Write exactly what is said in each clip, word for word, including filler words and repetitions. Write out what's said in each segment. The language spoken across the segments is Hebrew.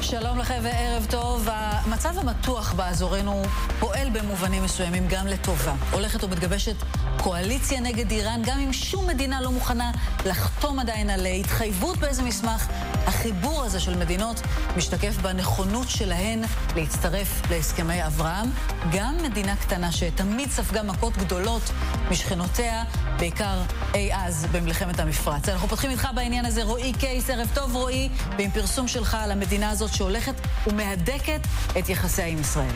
שלום לכם וערב טוב. המצב המתוח באזורנו פועל במובנים מסוימים גם לטובה. הולכת ומתגבשת קואליציה נגד איראן, גם אם שום מדינה לא מוכנה לחתום עדיין על התחייבות באיזה מסמך. החיבור הזה של מדינות משתקף בנכונות שלהן להצטרף להסכמי אברהם. גם מדינה קטנה שתמיד ספגה מכות גדולות משכנותיה, בעיקר אי אז במלחמת המפרץ. אנחנו פותחים איתך בעניין הזה רועי קייס. ערב טוב רועי, ועם פרסום שלך על המדינה הזאת שהולכת ומהדקת את יחסיה עם ישראל.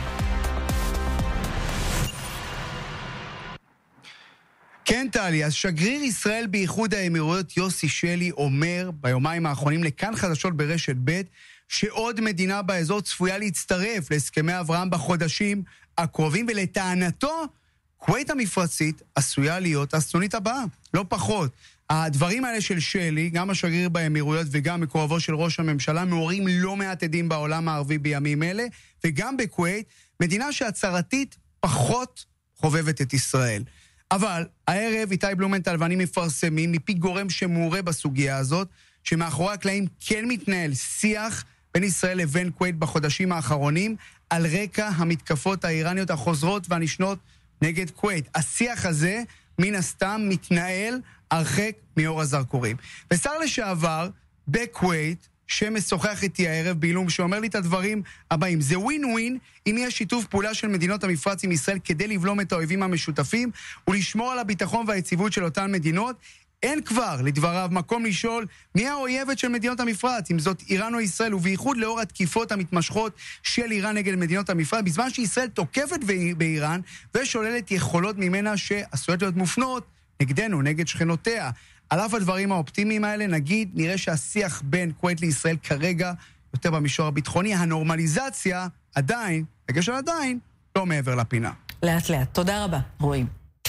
כן טלי, אז שגריר ישראל באיחוד האמירויות יוסי שלי אומר ביומיים האחרונים לכאן חדשות ברשת ב' שעוד מדינה באזור צפויה להצטרף להסכמי אברהם בחודשים הקרובים, ולטענתו כווית המפרצית עשויה להיות הסנונית הבאה, לא פחות. הדברים האלה של שלי, גם השגריר באמירויות וגם מקורבו של ראש הממשלה, מעוררים לא מעט עדים בעולם הערבי בימים אלה, וגם בכווית, מדינה שהצהרתית פחות חובבת את ישראל. אבל הערב איתי בלומנטל ואני מפרסמים מפי גורם שמעורה בסוגיה הזאת, שמאחורי הקלעים כן מתנהל שיח בין ישראל לבין כווית בחודשים האחרונים, על רקע המתקפות האיראניות החוזרות והנשנות נגד כווית. השיח הזה מן הסתם מתנהל הרחק מאור הזרקורים. ושר לשעבר בכווית שמשוחח איתי הערב בעילום, שאומר לי את הדברים הבאים: זה ווין ווין אם יש שיתוף פעולה של מדינות המפרץ עם ישראל כדי לבלום את האויבים המשותפים ולשמור על הביטחון והיציבות של אותן מדינות. אין כבר לדבריו מקום לשאול מי האויבת של מדינות המפרץ, אם זאת איראן או ישראל, ובייחוד לאור התקיפות המתמשכות של איראן נגד מדינות המפרץ, בזמן שישראל תוקפת באיראן ושוללת יכולות ממנה שעשויות להיות מופנות נגדנו, נגד שכנותיה. על אף הדברים האופטימיים האלה, נגיד, נראה שהשיח בין כווית לישראל כרגע יותר במישור הביטחוני. הנורמליזציה עדיין, בגלל עדיין, לא מעבר לפינה. לאט לאט. תודה רבה, רואים.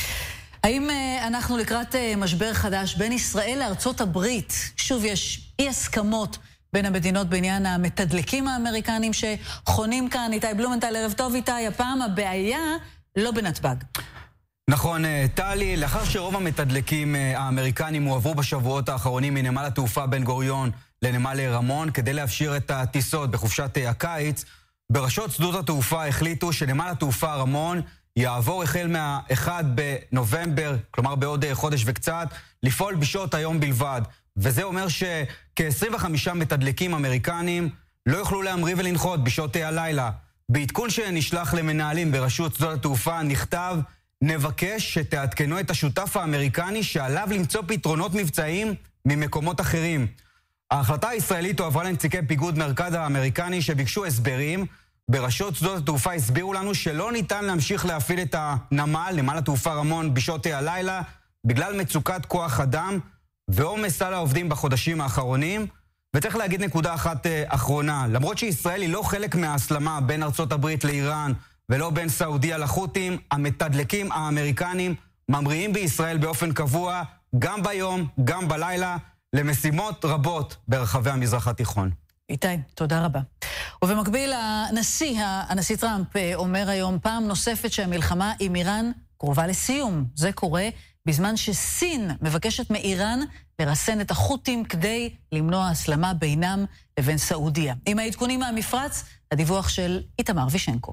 האם אנחנו לקראת משבר חדש בין ישראל לארצות הברית? שוב, יש אי הסכמות בין המדינות בעניין המתדלקים האמריקנים שחונים כאן. איתי בלומנטל, ערב טוב איתי. הפעם הבעיה לא בנתב"ג. נכון, טלי, לאחר שרוב המתדלקים האמריקנים הועברו בשבועות האחרונים מנמל התעופה בן גוריון לנמל רמון כדי להפשיר את הטיסות בחופשת הקיץ, בראשות שדות התעופה החליטו שנמל התעופה רמון יעבור החל מה-אחד בנובמבר, כלומר בעוד חודש וקצת, לפעול בשעות היום בלבד. וזה אומר שכ-עשרים וחמישה מתדלקים אמריקנים לא יוכלו להמריא ולנחות בשעות הלילה. בעדכון שנשלח למנהלים בראשות שדות התעופה נכתב: נבקש שתעדכנו את השותף האמריקני שעליו למצוא פתרונות מבצעיים ממקומות אחרים. ההחלטה הישראלית הועברה לנציגי פיקוד מרכז האמריקני שביקשו הסברים. בראשות שדות התעופה הסבירו לנו שלא ניתן להמשיך להפעיל את הנמל, נמל התעופה רמון, בשעות הלילה, בגלל מצוקת כוח אדם ועומס על העובדים בחודשים האחרונים. וצריך להגיד נקודה אחת אחרונה: למרות שישראל היא לא חלק מההסלמה בין ארצות הברית לאיראן ולא בין סעודיה לחות'ים, המתדלקים האמריקנים ממריאים בישראל באופן קבוע, גם ביום, גם בלילה, למשימות רבות ברחבי המזרח התיכון. איתי, תודה רבה. ובמקביל, הנשיא, הנשיא טראמפ אומר היום פעם נוספת שהמלחמה עם איראן קרובה לסיום. זה קורה בזמן שסין מבקשת מאיראן לרסן את החות'ים כדי למנוע הסלמה בינם לבין סעודיה. עם העדכונים מהמפרץ, הדיווח של איתמר וישנקו.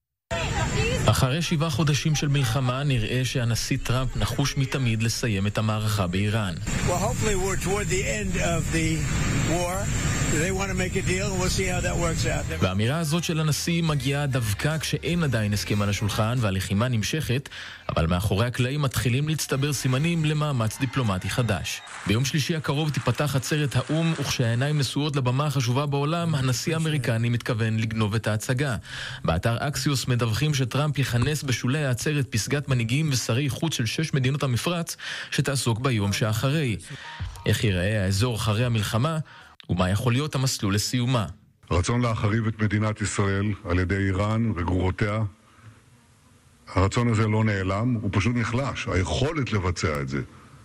אחרי שבעה חודשים של מלחמה נראה שהנשיא טראמפ נחוש מתמיד לסיים את המערכה באיראן. Well, hopefully we're toward the end of the war. They want to make a deal and we'll see how that works out. והאמירה הזאת של הנשיא מגיעה דווקא כשאין עדיין הסכם על השולחן והלחימה נמשכת, אבל מאחורי הקלעים מתחילים להצטבר סימנים למאמץ דיפלומטי חדש. ביום שלישי הקרוב תיפתח עצרת האום, וכשהעיניים נשואות לבמה החשובה בעולם, הנשיא האמריקני מתכוון לגנוב את ההצגה. באתר אקסיוס מדווחים שטראמפ יכנס בשולי העצרת פסגת מנהיגים ושרי חוץ של שש מדינות המפרץ שתעסוק ביום שאחרי. איך ייראה האזור אחרי המלחמה ומה יכול להיות המסלול לסיומה? הרצון להחריב את מדינת ישראל על ידי איראן וגרורותיה, הרצון הזה לא נעלם, הוא פשוט נחלש. היכולת לבצע את זה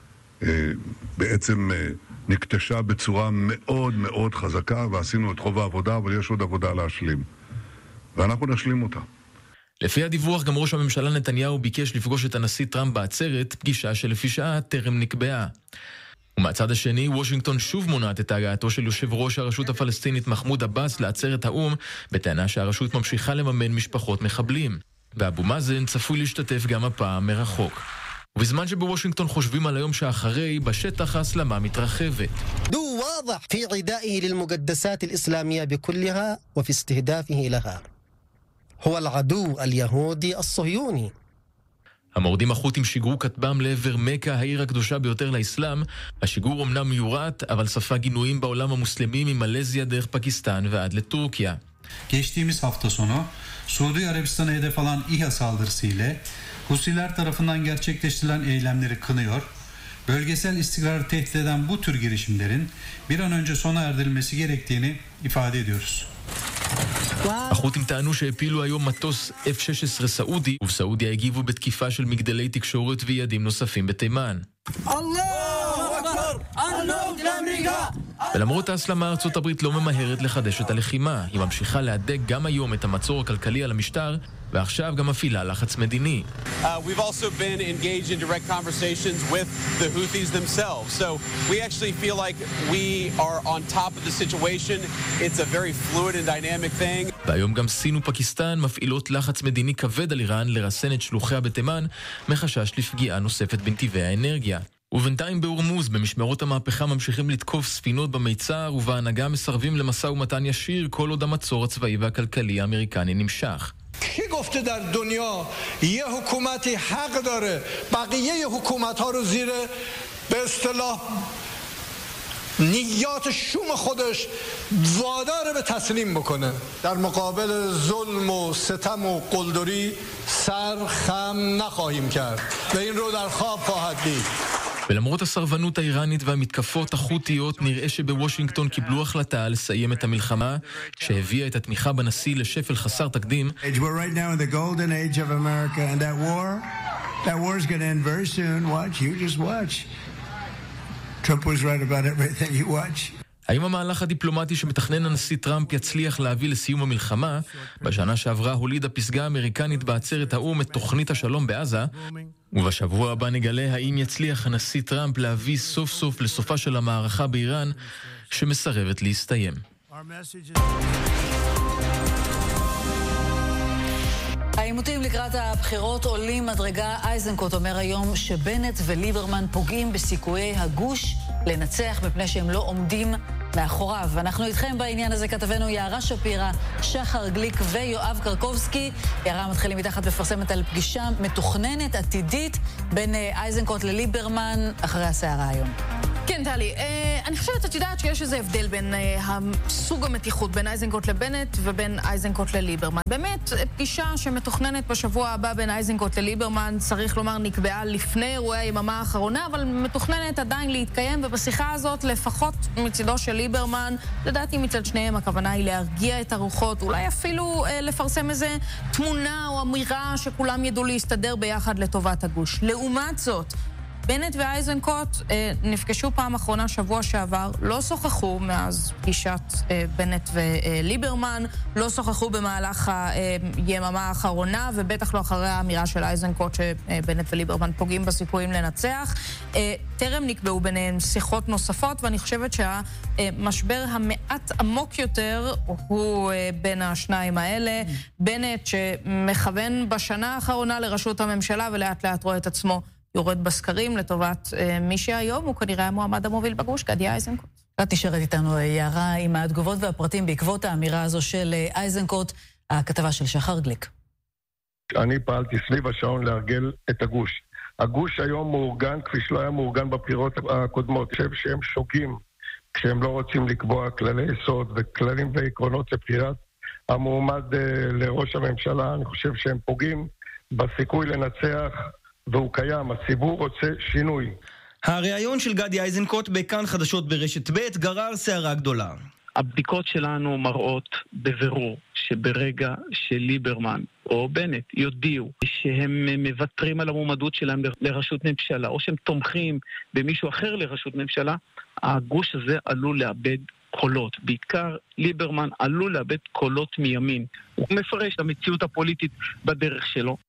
בעצם נקטשה בצורה מאוד מאוד חזקה, ועשינו את רוב העבודה, אבל יש עוד עבודה להשלים. ואנחנו נשלים אותה. לפי הדיווח, גם ראש הממשלה נתניהו ביקש לפגוש את הנשיא טראמפ בעצרת, פגישה שלפי שעה טרם נקבעה. ומהצד השני, וושינגטון שוב מונעת את הגעתו של יושב ראש הרשות הפלסטינית מחמוד עבאס לעצרת האום, בטענה שהרשות ממשיכה לממן משפחות מחבלים. ואבו מאזן צפוי להשתתף גם הפעם מרחוק. ובזמן שבוושינגטון חושבים על היום שאחרי, בשטח ההסלמה מתרחבת. دو واضح في عدائه للمقدسات الإسلامية بكلها وفي استهدافه لها. هو العدو اليهودي الصهيوني. המורדים החות'ים שיגרו כטב"ם לעבר מכה, העיר הקדושה ביותר לאסלאם. השיגור אמנם מיורט, אבל ספג גינויים בעולם המוסלמי ממלזיה דרך פקיסטן ועד לטורקיה. Geçtiğimiz hafta sonu Suudi Arabistan'a hedef alan İHA saldırısıyla Husiler tarafından gerçekleştirilen eylemleri kınıyor. Bölgesel istikrarı tehdit eden bu tür girişimlerin bir an önce sona erdirilmesi gerektiğini ifade ediyoruz. החות'ים טענו שהפילו היום מטוס אף שש עשרה סעודי, ובסעודיה הגיבו בתקיפה של מגדלי תקשורת ויעדים נוספים בתימן. ולמרות ההסלמה, ארצות הברית לא ממהרת לחדש את הלחימה. היא ממשיכה להדק גם היום את המצור הכלכלי על המשטר, ועכשיו גם מפעילה לחץ מדיני. Uh, we've also been engaged in direct conversations with the Houthis themselves. So we actually feel like we are on top of the situation. It's a very fluid and dynamic thing. והיום גם סין ופקיסטן מפעילות לחץ מדיני כבד על איראן לרסן את שלוחיה בתימן, מחשש לפגיעה נוספת בנתיבי האנרגיה. ובינתיים בהורמוז, במשמרות המהפכה ממשיכים לתקוף ספינות במיצר, ובהנהגה מסרבים למשא ומתן ישיר כל עוד המצור הצבאי והכלכלי האמריקני נמשך. کی گفته در دنیا یه حکومتی حق داره بقیه حکومت‌ها رو زیر به اصطلاح نیات شوم خودش وادار به تسلیم بکنه؟ در مقابل ظلم و ستم و قلدری سر خم نخواهیم کرد و این رو در خواب خواهد دید. ולמרות הסרבנות האיראנית והמתקפות החותיות, נראה שבוושינגטון קיבלו החלטה לסיים את המלחמה, שהביאה את התמיכה בנשיא לשפל חסר תקדים. We're right now in the golden age of America, and that war, that war is going to end very soon. Watch, you just watch. Trump was right about everything. You watch. האם המהלך הדיפלומטי שמתכנן הנשיא טראמפ יצליח להביא לסיום המלחמה? בשנה שעברה הולידה פסגה אמריקנית בעצרת האום את תוכנית השלום בעזה, ובשבוע הבא נגלה האם יצליח הנשיא טראמפ להביא סוף סוף לסופה של המערכה באיראן שמסרבת להסתיים. העימותים לקראת הבחירות עולים מדרגה. אייזנקוט אומר היום שבנט וליברמן פוגעים בסיכויי הגוש לנצח מפני שהם לא עומדים מאחוריו. אנחנו איתכם בעניין הזה, כתבנו יערה שפירה, שחר גליק ויואב קרקובסקי. יערה, מתחילים מתחת לפרסמת על פגישה מתוכננת עתידית בין אייזנקוט לליברמן אחרי הסערה היום. כן, טלי, אני חושבת, את יודעת שיש איזה הבדל בין סוג המתיחות בין אייזנקוט לבנט ובין אייזנקוט לליברמן. באמת, פגישה שמתוכננת בשבוע הבא בין אייזנקוט לליברמן, צריך לומר, נקבעה לפני אירועי היממה האחרונה, אבל מתוכננת עדיין להתקיים, ובשיחה הזאת, לפחות מצידו של ליברמן, לדעתי מצד שניהם, הכוונה היא להרגיע את הרוחות, אולי אפילו אה, לפרסם איזה תמונה או אמירה שכולם ידעו להסתדר ביחד לטובת הגוש. לעומת זאת, בנט ואייזנקוט אה, נפגשו פעם אחרונה שבוע שעבר, לא שוחחו מאז פגישת אה, בנט וליברמן, לא שוחחו במהלך היממה האחרונה, ובטח לא אחרי האמירה של אייזנקוט שבנט וליברמן פוגעים בסיכויים לנצח. אה, טרם נקבעו ביניהם שיחות נוספות, ואני חושבת שהמשבר המעט עמוק יותר הוא אה, בין השניים האלה. בנט שמכוון בשנה האחרונה לראשות הממשלה ולאט לאט רואה את עצמו יורד בסקרים לטובת אה, מי שהיום הוא כנראה המועמד המוביל בגוש, גדי אייזנקוט. את תשארת איתנו יערה עם התגובות והפרטים בעקבות האמירה הזו של אייזנקוט, הכתבה של שחר גליק. אני פעלתי סביב השעון להרגל את הגוש. הגוש היום מאורגן כפי שלא היה מאורגן בבחירות הקודמות. אני חושב שהם שוגים כשהם לא רוצים לקבוע כללי יסוד וכללים ועקרונות לבחירת המועמד אה, לראש הממשלה. אני חושב שהם פוגעים בסיכוי לנצח, והוא קיים, הציבור רוצה שינוי. הריאיון של גדי אייזנקוט בכאן חדשות ברשת ב' גרר סערה גדולה. הבדיקות שלנו מראות בבירור שברגע שליברמן או בנט יודיעו שהם מוותרים על המועמדות שלהם לראשות ממשלה, או שהם תומכים במישהו אחר לראשות ממשלה, הגוש הזה עלול לאבד קולות. בעיקר ליברמן עלול לאבד קולות מימין. הוא מפרש את המציאות הפוליטית בדרך שלו.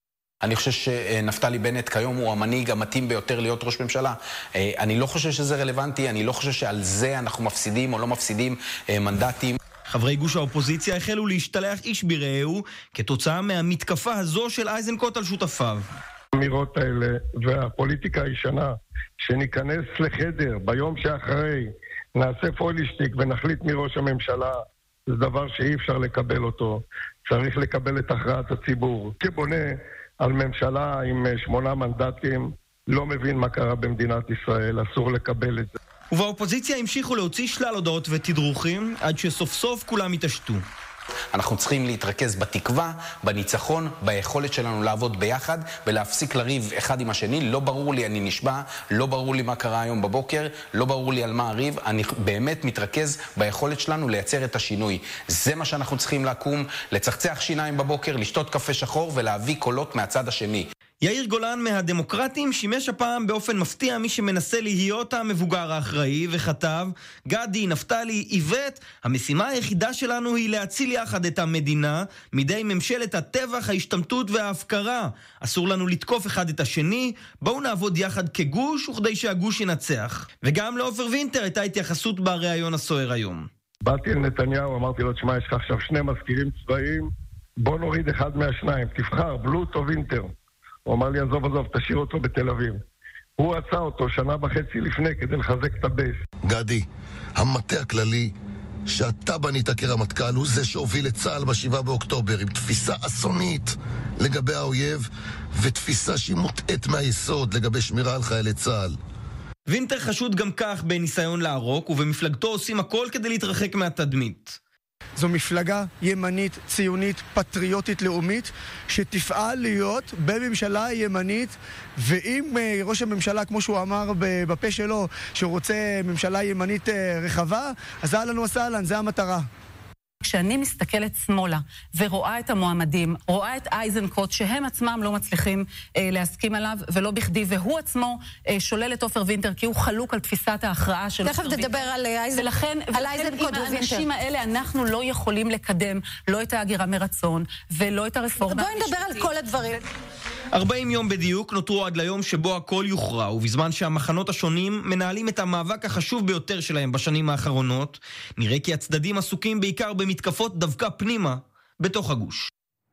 אני חושב שנפתלי בנט כיום הוא המנהיג המתאים ביותר להיות ראש ממשלה. אני לא חושב שזה רלוונטי, אני לא חושב שעל זה אנחנו מפסידים או לא מפסידים מנדטים. חברי גוש האופוזיציה החלו להשתלח איש ברעהו כתוצאה מהמתקפה הזו של איזנקוט על שותפיו. האמירות האלה והפוליטיקה הישנה שניכנס לחדר ביום שאחרי נעשה פוילישטיק ונחליט מראש הממשלה, זה דבר שאי אפשר לקבל אותו. צריך לקבל את הכרעת הציבור. כבונה על ממשלה עם שמונה מנדטים, לא מבין מה קרה במדינת ישראל, אסור לקבל את זה. ובאופוזיציה המשיכו להוציא שלל הודעות ותדרוכים עד שסוף סוף כולם התעשתו. אנחנו צריכים להתרכז בתקווה, בניצחון, ביכולת שלנו לעבוד ביחד ולהפסיק לריב אחד עם השני. לא ברור לי, אני נשבע, לא ברור לי מה קרה היום בבוקר, לא ברור לי על מה הריב. אני באמת מתרכז ביכולת שלנו לייצר את השינוי. זה מה שאנחנו צריכים לקום, לצחצח שיניים בבוקר, לשתות קפה שחור ולהביא קולות מהצד השני. יאיר גולן מהדמוקרטים שימש הפעם באופן מפתיע מי שמנסה להיות המבוגר האחראי וכתב: גדי, נפתלי, איבט, המשימה היחידה שלנו היא להציל יחד את המדינה מידי ממשלת הטבח, ההשתמטות וההפקרה. אסור לנו לתקוף אחד את השני, בואו נעבוד יחד כגוש וכדי שהגוש ינצח. וגם לעופר וינטר הייתה התייחסות בריאיון הסוער היום. באתי לנתניהו, אמרתי לו, תשמע, יש לך עכשיו שני מזכירים צבאיים, בוא נוריד אחד מהשניים, תבחר, בלוט או וינטר. הוא אמר לי, עזוב, עזוב, תשאיר אותו בתל אביב. הוא עשה אותו שנה וחצי לפני כדי לחזק את הבייס. גדי, המטה הכללי שאתה בנית כרמטכ"ל הוא זה שהוביל את צה"ל בשבעה באוקטובר עם תפיסה אסונית לגבי האויב ותפיסה שהיא מוטעת מהיסוד לגבי שמירה על חיילי צה"ל. וינטר חשוד גם כך בניסיון לערוק, ובמפלגתו עושים הכל כדי להתרחק מהתדמית. זו מפלגה ימנית, ציונית, פטריוטית, לאומית, שתפעל להיות בממשלה ימנית, ואם ראש הממשלה, כמו שהוא אמר בפה שלו, שהוא רוצה ממשלה ימנית רחבה, אז אהלן וסהלן, זה המטרה. כשאני מסתכלת שמאלה ורואה את המועמדים, רואה את איזנקוט שהם עצמם לא מצליחים אה, להסכים עליו, ולא בכדי, והוא עצמו אה, שולל את עופר וינטר, כי הוא חלוק על תפיסת ההכרעה של תכף תדבר על איזנקוט ולכן, על איזנקוט עם האנשים האלה אנחנו לא יכולים לקדם לא את ההגירה מרצון ולא את הרפורמה. בואי נדבר על כל הדברים. ארבעים יום בדיוק נותרו עד ליום שבו הכל יוכרע, ובזמן שהמחנות השונים מנהלים את המאבק החשוב ביותר שלהם בשנים האחרונות, נראה כי הצדדים עסוקים בעיקר במתקפות דווקא פנימה בתוך הגוש.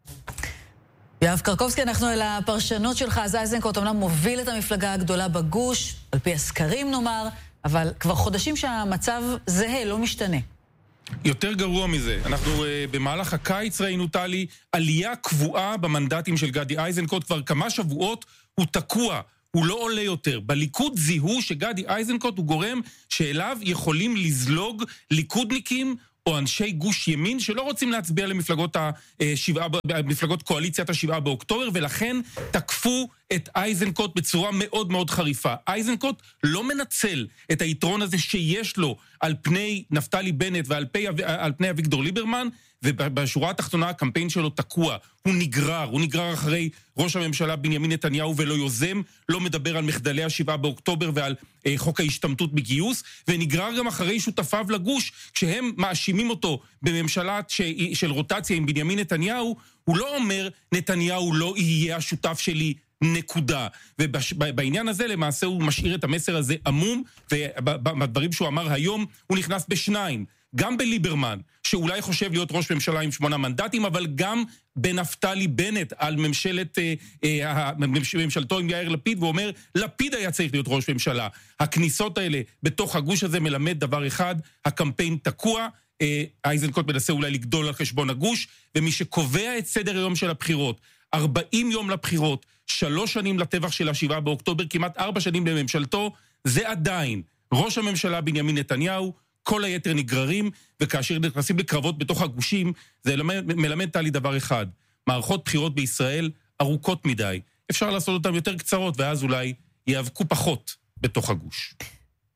יואב קרקובסקי, אנחנו אל הפרשנות שלך. אז איזנקוט אומנם מוביל את המפלגה הגדולה בגוש, על פי הסקרים נאמר, אבל כבר חודשים שהמצב זהה, לא משתנה. יותר גרוע מזה, אנחנו uh, במהלך הקיץ ראינו, טלי, עלייה קבועה במנדטים של גדי איזנקוט. כבר כמה שבועות הוא תקוע, הוא לא עולה יותר. בליכוד זיהו שגדי איזנקוט הוא גורם שאליו יכולים לזלוג ליכודניקים או אנשי גוש ימין שלא רוצים להצביע למפלגות השבעה, מפלגות קואליציית השבעה באוקטובר, ולכן תקפו את איזנקוט בצורה מאוד מאוד חריפה. איזנקוט לא מנצל את היתרון הזה שיש לו על פני נפתלי בנט ועל פני, על פני אביגדור ליברמן, ובשורה התחתונה הקמפיין שלו תקוע. הוא נגרר, הוא נגרר אחרי ראש הממשלה בנימין נתניהו ולא יוזם, לא מדבר על מחדלי השבעה באוקטובר ועל אה, חוק ההשתמטות בגיוס, ונגרר גם אחרי שותפיו לגוש, כשהם מאשימים אותו בממשלה ש... של רוטציה עם בנימין נתניהו, הוא לא אומר נתניהו לא יהיה השותף שלי, נקודה. ובעניין הזה למעשה הוא משאיר את המסר הזה עמום, ובדברים שהוא אמר היום הוא נכנס בשניים. גם בליברמן, שאולי חושב להיות ראש ממשלה עם שמונה מנדטים, אבל גם בנפתלי בנט על ממשלת, אה, אה, ממשלתו עם יאיר לפיד, ואומר, לפיד היה צריך להיות ראש ממשלה. הכניסות האלה בתוך הגוש הזה מלמד דבר אחד, הקמפיין תקוע, אה, איזנקוט מנסה אולי לגדול על חשבון הגוש, ומי שקובע את סדר היום של הבחירות, ארבעים יום לבחירות, שלוש שנים לטבח של השבעה באוקטובר, כמעט ארבע שנים בממשלתו, זה עדיין ראש הממשלה בנימין נתניהו, כל היתר נגררים, וכאשר נכנסים לקרבות בתוך הגושים, זה מלמד תלי דבר אחד. מערכות בחירות בישראל ארוכות מדי. אפשר לעשות אותן יותר קצרות, ואז אולי יאבקו פחות בתוך הגוש.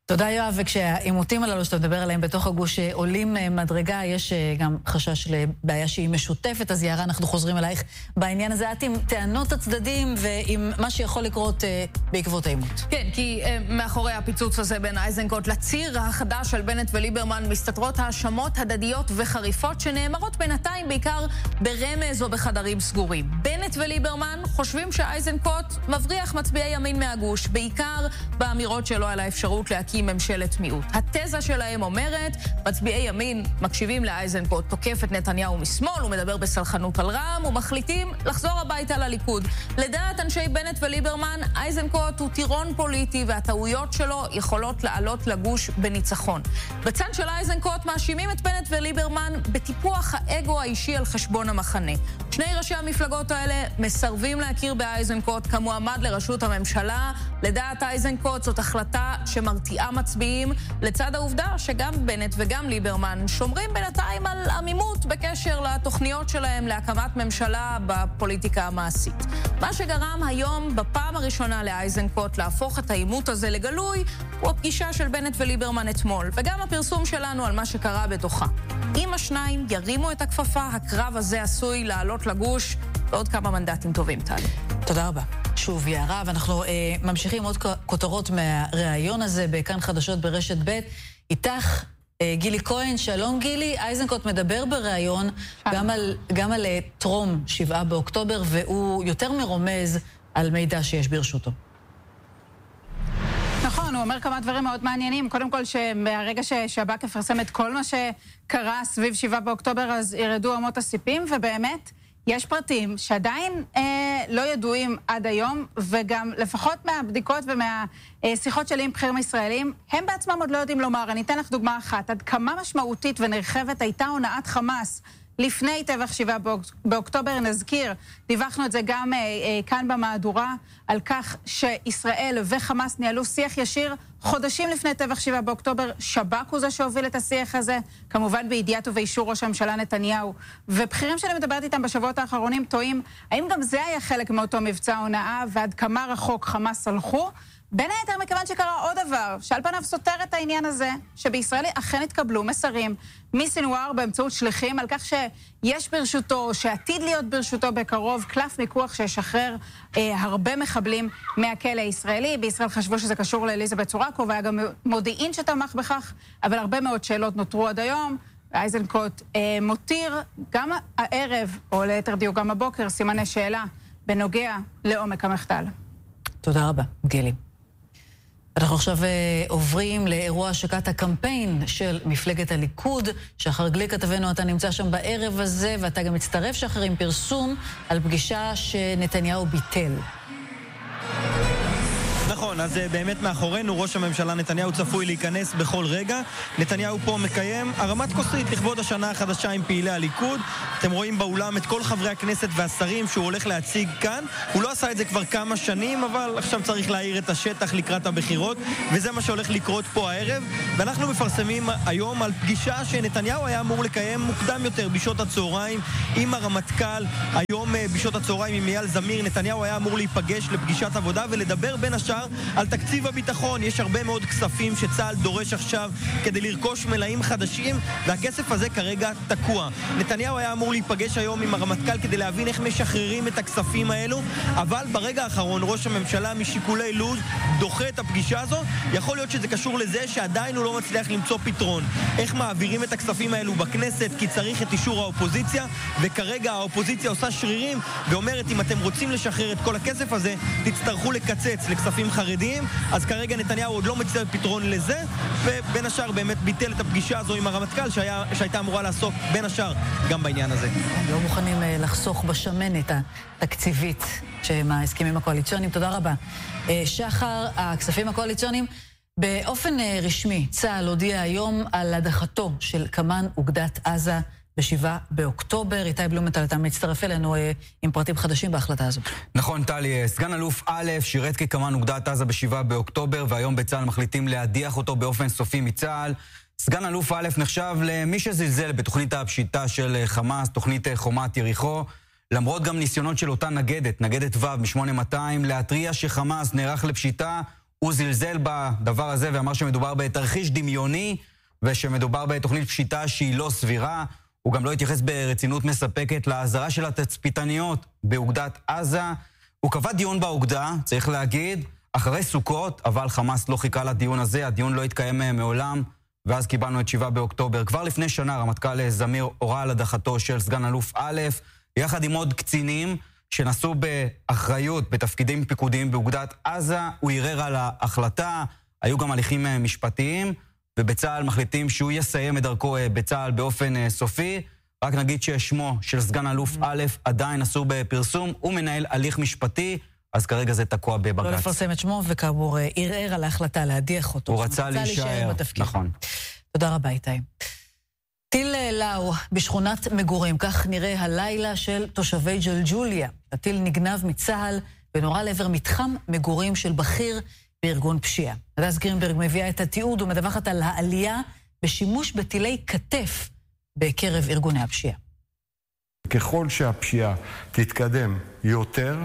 תודה יואב, וכשהעימותים הללו שאתה מדבר עליהם בתוך הגוש עולים מדרגה, יש גם חשש לבעיה שהיא משותפת, אז יערה, אנחנו חוזרים אלייך בעניין הזה, את עם טענות הצדדים ועם מה שיכול לקרות בעקבות העימות. כן, כי מאחורי הפיצוץ הזה בין איזנקוט לציר החדש של בנט וליברמן מסתתרות האשמות הדדיות וחריפות שנאמרות בינתיים בעיקר ברמז או בחדרים סגורים. בנט וליברמן חושבים שאיזנקוט מבריח מצביעי ימין מהגוש, בעיקר באמירות שלו על האפשרות להקים ממשלת מיעוט. התזה שלהם אומרת, מצביעי ימין מקשיבים לאיזנקוט, תוקף את נתניהו משמאל, הוא מדבר בסלחנות על רע"מ, ומחליטים לחזור הביתה לליכוד. לדעת אנשי בנט וליברמן, איזנקוט הוא טירון פוליטי, והטעויות שלו יכולות לעלות לגוש בניצחון. בצד של איזנקוט מאשימים את בנט וליברמן בטיפוח האגו האישי על חשבון המחנה. שני ראשי המפלגות האלה מסרבים להכיר באיזנקוט כמועמד לראשות הממשלה. לדעת איזנקוט זאת החלטה שמרתיעה מצביעים, לצד העובדה שגם בנט וגם ליברמן שומרים בינתיים על עמימות בקשר לתוכניות שלהם להקמת ממשלה בפוליטיקה המעשית. מה שגרם היום בפעם הראשונה לאיזנקוט להפוך את העימות הזה לגלוי, הוא הפגישה של בנט וליברמן אתמול, וגם הפרסום שלנו על מה שקרה בתוכה. אם השניים ירימו את הכפפה, הקרב הזה עשוי לעלות לגוש ועוד כמה מנדטים טובים. טלי. תודה רבה. שוב יערה, ואנחנו אה, ממשיכים עוד כותרות מהראיון הזה בכאן חדשות ברשת ב'. איתך אה, גילי כהן, שלום גילי. איזנקוט מדבר בראיון גם על, גם על אה, טרום שבעה באוקטובר, והוא יותר מרומז על מידע שיש ברשותו. נכון, הוא אומר כמה דברים מאוד מעניינים. קודם כל, שברגע ששב"כ יפרסם את כל מה שקרה סביב שבעה באוקטובר, אז ירדו אמות הסיפים, ובאמת יש פרטים שעדיין אה, לא ידועים עד היום, וגם לפחות מהבדיקות ומהשיחות שלי עם בכירים ישראלים, הם בעצמם עוד לא יודעים לומר. אני אתן לך דוגמה אחת. עד כמה משמעותית ונרחבת הייתה הונאת חמאס לפני טבח שבעה באוקטובר, נזכיר, דיווחנו את זה גם אה, אה, כאן במהדורה, על כך שישראל וחמאס ניהלו שיח ישיר חודשים לפני טבח שבעה באוקטובר. שב"כ הוא זה שהוביל את השיח הזה, כמובן בידיעת ובאישור ראש הממשלה נתניהו. ובכירים שאני מדברת איתם בשבועות האחרונים טועים, האם גם זה היה חלק מאותו מבצע הונאה, ועד כמה רחוק חמאס הלכו? בין היתר מכיוון שקרה עוד דבר, שעל פניו סותר את העניין הזה, שבישראל אכן התקבלו מסרים מסינואר באמצעות שליחים על כך שיש ברשותו, שעתיד להיות ברשותו בקרוב, קלף מיקוח שישחרר אה, הרבה מחבלים מהכלא הישראלי. בישראל חשבו שזה קשור לאליזבת סורקוב, והיה גם מודיעין שתמך בכך, אבל הרבה מאוד שאלות נותרו עד היום. איזנקוט אה, מותיר גם הערב, או ליתר דיוק גם הבוקר, סימני שאלה בנוגע לעומק המחדל. תודה רבה, גילי. אנחנו עכשיו עוברים לאירוע השקת הקמפיין של מפלגת הליכוד. שחר גליק כתבנו, אתה נמצא שם בערב הזה, ואתה גם מצטרף שחר עם פרסום על פגישה שנתניהו ביטל. נכון, אז באמת מאחורינו ראש הממשלה נתניהו צפוי להיכנס בכל רגע. נתניהו פה מקיים הרמת כוסית לכבוד השנה החדשה עם פעילי הליכוד. אתם רואים באולם את כל חברי הכנסת והשרים שהוא הולך להציג כאן. הוא לא עשה את זה כבר כמה שנים, אבל עכשיו צריך להעיר את השטח לקראת הבחירות, וזה מה שהולך לקרות פה הערב. ואנחנו מפרסמים היום על פגישה שנתניהו היה אמור לקיים מוקדם יותר בשעות הצהריים עם הרמטכ"ל. היום בשעות הצהריים עם אייל זמיר נתניהו היה אמור להיפגש לפגישת עבודה ולדבר בין השאר על תקציב הביטחון. יש הרבה מאוד כספים שצה"ל דורש עכשיו כדי לרכוש מלאים חדשים, והכסף הזה כרגע תקוע. נתניהו היה אמור להיפגש היום עם הרמטכ"ל כדי להבין איך משחררים את הכספים האלו, אבל ברגע האחרון ראש הממשלה משיקולי לוז דוחה את הפגישה הזו. יכול להיות שזה קשור לזה שעדיין הוא לא מצליח למצוא פתרון איך מעבירים את הכספים האלו בכנסת, כי צריך את אישור האופוזיציה, וכרגע האופוזיציה עושה שרירים ואומרת אם אתם רוצים לשחרר את כל הכסף הזה תצטרכו לקצץ לכספים חרדיים. אז כרגע נתניהו עוד לא מצא פתרון לזה, ובין השאר באמת ביטל את הפגישה הזו עם הרמטכ"ל שהיה, שהייתה אמורה לעסוק בין השאר גם בעניין הזה. לא מוכנים לחסוך בשמנת התקציבית מההסכמים הקואליציוניים. תודה רבה. שחר, הכספים הקואליציוניים, באופן רשמי צה"ל הודיע היום על הדחתו של קמן אוגדת עזה בשבעה באוקטובר. איתי בלומנטל, אתה מצטרף אלינו אה, עם פרטים חדשים בהחלטה הזו. נכון, טלי, סגן אלוף א' שירת כקמן אוגדת עזה בשבעה באוקטובר, והיום בצה"ל מחליטים להדיח אותו באופן סופי מצה"ל. סגן אלוף א' נחשב למי שזלזל בתוכנית הפשיטה של חמאס, תוכנית חומת יריחו, למרות גם ניסיונות של אותה נגדת, נגדת ו' מ-שמונה מאתיים, להטריע שחמאס נערך לפשיטה, הוא זלזל בדבר הזה ואמר שמדובר בתרחיש דמיוני, ושמדובר בתוכנית פשיטה שהיא לא סבירה. הוא גם לא התייחס ברצינות מספקת להזרה של התצפיתניות באוגדת עזה. הוא קבע דיון באוגדה, צריך להגיד, אחרי סוכות, אבל חמאס לא חיכה לדיון הזה, הדיון לא התקיים מעולם, ואז קיבלנו את שבעה באוקטובר. כבר לפני שנה רמטכ"ל זמיר הורה על הדחתו של סגן אלוף א', יחד עם עוד קצינים שנשאו באחריות בתפקידים פיקודיים באוגדת עזה. הוא ערער על ההחלטה, היו גם הליכים משפטיים, ובצה"ל מחליטים שהוא יסיים את דרכו בצה"ל באופן סופי. רק נגיד ששמו של סגן אלוף א' עדיין אסור בפרסום, הוא מנהל הליך משפטי, אז כרגע זה תקוע בבג"ץ. לא לפרסם את שמו, וכאמור ערער על ההחלטה להדיח אותו. הוא רצה להישאר בתפקיד. נכון. תודה רבה איתי. טיל לאו בשכונת מגורים, כך נראה הלילה של תושבי ג'לג'וליה. הטיל נגנב מצה"ל ונורה לעבר מתחם מגורים של בכיר בארגון פשיעה. הדס גרינברג מביאה את התיעוד ומדווחת על העלייה בשימוש בטילי כתף בקרב ארגוני הפשיעה. ככל שהפשיעה תתקדם יותר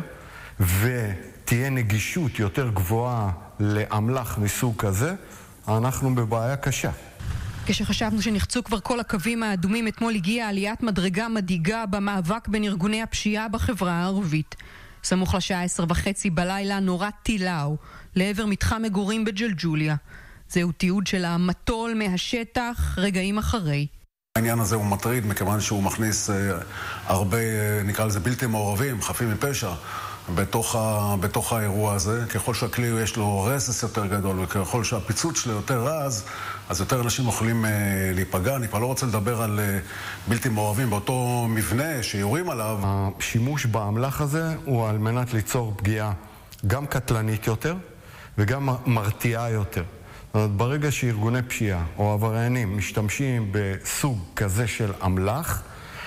ותהיה נגישות יותר גבוהה לאמל"ח מסוג כזה, אנחנו בבעיה קשה. כשחשבנו שנחצו כבר כל הקווים האדומים, אתמול הגיעה עליית מדרגה מדאיגה במאבק בין ארגוני הפשיעה בחברה הערבית. סמוך לשעה עשר וחצי בלילה נורה טיל לאו לעבר מתחם מגורים בג'לג'וליה. זהו תיעוד של המטול מהשטח רגעים אחרי. העניין הזה הוא מטריד מכיוון שהוא מכניס הרבה, נקרא לזה בלתי מעורבים, חפים מפשע, בתוך, ה, בתוך האירוע הזה. ככל שהכלי יש לו רסס יותר גדול וככל שהפיצוץ שלו יותר רז, אז יותר אנשים יכולים להיפגע. אני כבר לא רוצה לדבר על בלתי מעורבים באותו מבנה שיורים עליו. השימוש באמל"ח הזה הוא על מנת ליצור פגיעה גם קטלנית יותר וגם מרתיעה יותר. זאת אומרת, ברגע שארגוני פשיעה או עבריינים משתמשים בסוג כזה של אמל"ח,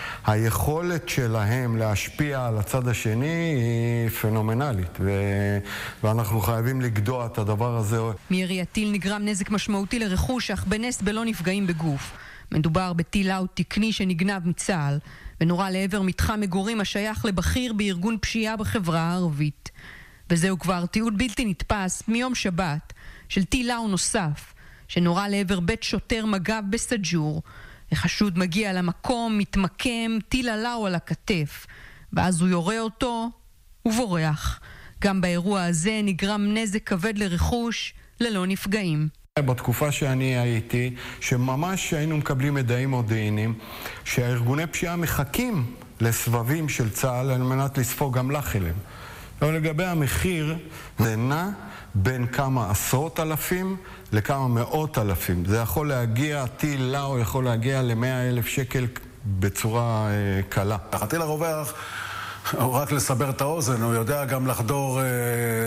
היכולת שלהם להשפיע על הצד השני היא פנומנלית, ו... ואנחנו חייבים לגדוע את הדבר הזה. מירי הטיל נגרם נזק משמעותי לרכוש, אך בנס בלא נפגעים בגוף. מדובר בטיל לאו תקני שנגנב מצה"ל, ונורה לעבר מתחם מגורים השייך לבכיר בארגון פשיעה בחברה הערבית. וזהו כבר תיעוד בלתי נתפס מיום שבת של טיל לאו נוסף, שנורה לעבר בית שוטר מג"ב בסג'ור. החשוד מגיע למקום, מתמקם, טיל לאו על הכתף, ואז הוא יורה אותו ובורח. גם באירוע הזה נגרם נזק כבד לרכוש ללא נפגעים. בתקופה שאני הייתי, שממש היינו מקבלים מדעים מודיעיניים, שהארגוני פשיעה מחכים לסבבים של צה"ל על מנת לספוג אמל"ח אליהם. לגבי המחיר, זה נע בין כמה עשרות אלפים לכמה מאות אלפים. זה יכול להגיע, טיל לאו יכול להגיע למאה אלף שקל בצורה אה, קלה. הטיל הרווח, רק לסבר את האוזן, הוא יודע גם לחדור אה,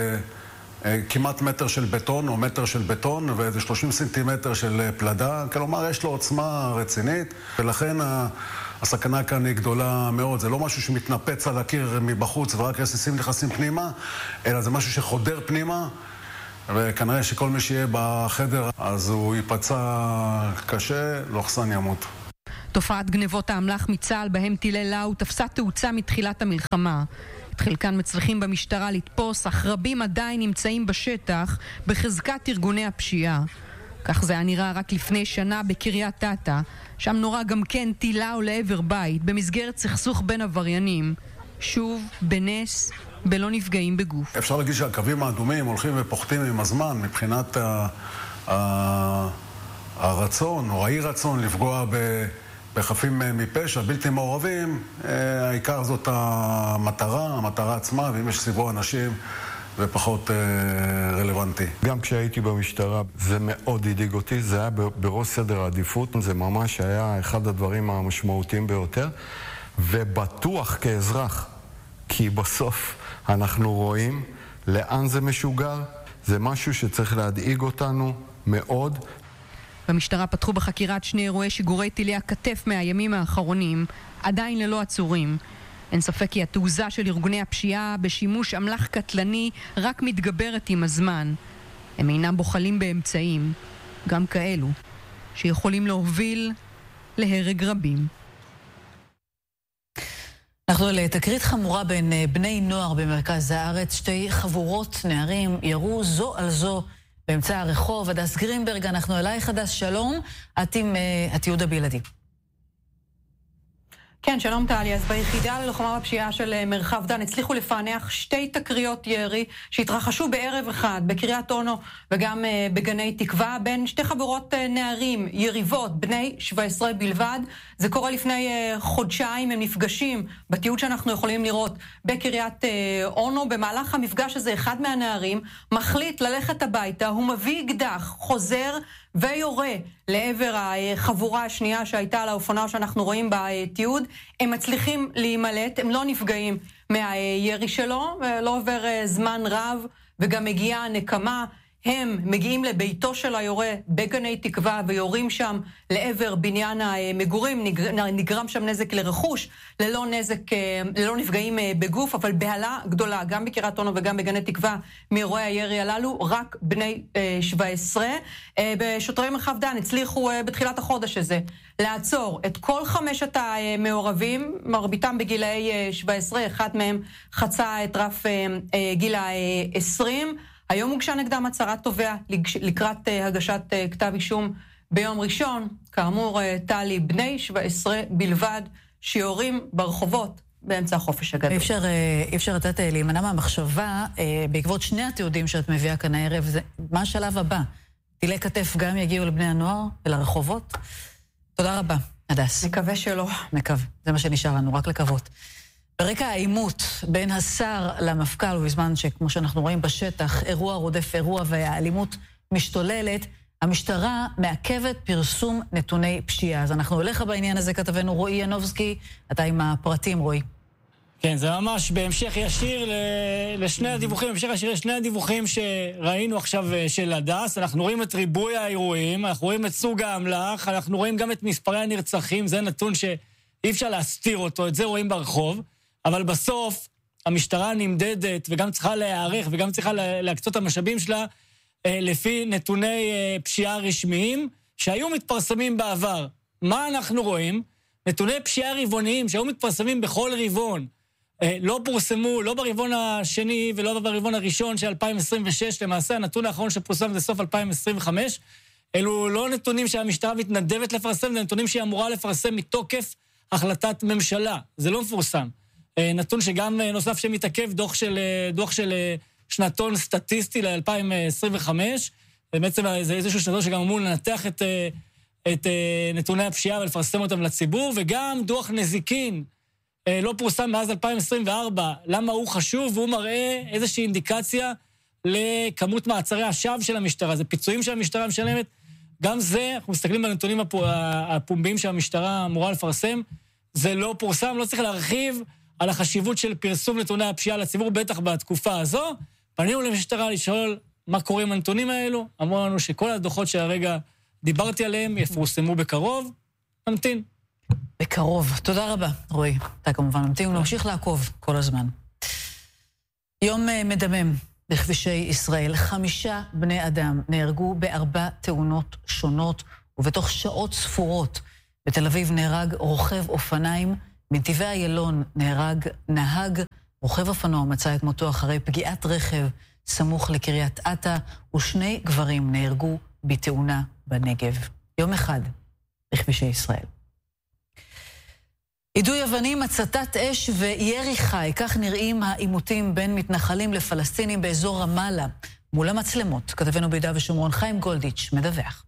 אה, כמעט מטר של בטון או מטר של בטון ואיזה שלושים סנטימטר של פלדה. כלומר, יש לו עוצמה רצינית, ולכן ה... הסכנה כאן היא גדולה מאוד. זה לא משהו שמתנפץ על הקיר מבחוץ ורק רסיסים נכנסים פנימה, אלא זה משהו שחודר פנימה, וכנראה שכל מי שיהיה בחדר אז הוא ייפצע קשה, לוחסן ימות. תופעת גנבות האמל"ח מצה"ל בהם טילי לאו תפסה תאוצה מתחילת המלחמה. את חלקן מצליחים במשטרה לתפוס, אך רבים עדיין נמצאים בשטח בחזקת ארגוני הפשיעה. כך זה היה נראה רק לפני שנה בקריית אתא, שם נורה גם כן טיל לאו לעבר בית במסגרת סכסוך בין עבריינים. שוב, בנס, בלא נפגעים בגוף. אפשר להגיד שהקווים האדומים הולכים ופוחתים עם הזמן מבחינת ה... ה... הרצון או האי רצון לפגוע ב... בחפים מפשע, בלתי מעורבים. העיקר זאת המטרה, המטרה עצמה, ואם יש סביבו אנשים זה פחות רלוונטי. גם כשהייתי במשטרה זה מאוד הדאיג אותי, זה היה בראש סדר העדיפות, זה ממש היה אחד הדברים המשמעותיים ביותר, ובטוח כאזרח, כי בסוף אנחנו רואים לאן זה משוגר, זה משהו שצריך להדאיג אותנו מאוד. במשטרה פתחו בחקירת שני אירועי שיגורי טילי הכתף מהימים האחרונים, עדיין ללא עצורים. אין ספק כי התעוזה של ארגוני הפשיעה בשימוש אמל"ח קטלני רק מתגברת עם הזמן. הם אינם בוחלים באמצעים, גם כאלו, שיכולים להוביל להרג רבים. אנחנו לתקרית חמורה בין בני נוער במרכז הארץ. שתי חבורות נערים ירו זו על זו באמצע הרחוב. הדס גרינברג, אנחנו אלייך הדס, שלום. את עם את יהודה בלעדי. כן, שלום טלי. אז ביחידה ללוחמה בפשיעה של מרחב דן הצליחו לפענח שתי תקריות ירי שהתרחשו בערב אחד בקריית אונו וגם בגני תקווה בין שתי חבורות נערים, יריבות, בני שבע עשרה בלבד. זה קורה לפני חודשיים, הם נפגשים בתיעוד שאנחנו יכולים לראות בקריית אונו. במהלך המפגש הזה אחד מהנערים מחליט ללכת הביתה, הוא מביא אקדח, חוזר ויורה לעבר החבורה השנייה שהייתה על האופנוע שאנחנו רואים בתיעוד. הם מצליחים להימלט, הם לא נפגעים מהירי שלו, לא עובר זמן רב וגם מגיעה נקמה. הם מגיעים לביתו של היורה בגני תקווה ויורים שם לעבר בניין המגורים. נגרם שם נזק לרכוש, ללא נזק, ללא נפגעים בגוף, אבל בהלה גדולה, גם בקריית אונו וגם בגני תקווה מאירועי הירי הללו, רק בני שבע עשרה. בשוטרי מרחב דן הצליחו בתחילת החודש הזה לעצור את כל חמשת המעורבים, מרביתם בגילאי שבע עשרה, אחד מהם חצה את רף גיל ה-עשרים. היום הוגשה נגדם הצהרת תובע לקראת הגשת כתב אישום ביום ראשון. כאמור, טלי, בני שבע עשרה בלבד שיורים ברחובות באמצע החופש הגדול. אפשר, אפשר לתת להימנע מהמחשבה, בעקבות שני התיעודים שאת מביאה כאן הערב, זה, מה השלב הבא? טילי כתף גם יגיעו לבני הנוער ולרחובות? תודה רבה, הדס. מקווה שלא. מקווה, זה מה שנשאר לנו, רק לקוות. ברקע העימות בין השר למפכ"ל, ובזמן שכמו שאנחנו רואים בשטח, אירוע רודף אירוע והאלימות משתוללת, המשטרה מעכבת פרסום נתוני פשיעה. אז אנחנו הולך בעניין הזה, כתבנו רועי ינובסקי, אתה עם הפרטים, רועי. כן, זה ממש בהמשך ישיר לשני הדיווחים, בהמשך ישיר לשני הדיווחים שראינו עכשיו של הדס. אנחנו רואים את ריבוי האירועים, אנחנו רואים את סוג האמל"ח, אנחנו רואים גם את מספרי הנרצחים, זה נתון שאי אפשר להסתיר אותו, את זה רואים ברחוב. אבל בסוף המשטרה נמדדת וגם צריכה להיערך וגם צריכה להקצות את המשאבים שלה לפי נתוני פשיעה רשמיים שהיו מתפרסמים בעבר. מה אנחנו רואים? נתוני פשיעה רבעוניים שהיו מתפרסמים בכל רבעון. לא פורסמו, לא ברבעון השני ולא ברבעון הראשון של אלפיים עשרים ושש, למעשה הנתון האחרון שפורסם זה סוף אלפיים עשרים וחמש. אלו לא נתונים שהמשטרה מתנדבת לפרסם, זה נתונים שהיא אמורה לפרסם מתוקף החלטת ממשלה. זה לא מפורסם. נתון שגם נוסף שמתעכב, דוח של, דוח של שנתון סטטיסטי ל-אלפיים עשרים וחמש, בעצם זה איזשהו שנתון שגם אמור לנתח את, את נתוני הפשיעה ולפרסם אותם לציבור, וגם דוח נזיקין לא פורסם מאז אלפיים עשרים וארבע. למה הוא חשוב? והוא מראה איזושהי אינדיקציה לכמות מעצרי השווא של המשטרה, זה פיצויים שהמשטרה משלמת. גם זה, אנחנו מסתכלים בנתונים הפומביים שהמשטרה אמורה לפרסם, זה לא פורסם, לא צריך להרחיב על החשיבות של פרסום נתוני הפשיעה לציבור, בטח בתקופה הזו. פנינו למשטרה לשאול מה קורה עם הנתונים האלו, אמרו לנו שכל הדוחות שהרגע דיברתי עליהם יפורסמו בקרוב. נמתין. בקרוב. תודה רבה, רועי. אתה כמובן נמתין ונמשיך לעקוב כל הזמן. יום מדמם בכבישי ישראל. חמישה בני אדם נהרגו בארבע תאונות שונות, ובתוך שעות ספורות בתל אביב נהרג רוכב אופניים, בנתיבי איילון נהרג נהג, רוכב אופנוע מצא את מותו אחרי פגיעת רכב סמוך לקריית אתא, ושני גברים נהרגו בתאונה בנגב. יום אחד בכבישי ישראל. יידוי אבנים, הצתת אש וירי חי, כך נראים העימותים בין מתנחלים לפלסטינים באזור רמאללה. מול המצלמות, כתבנו ביהודה ושומרון חיים גולדיץ' מדווח.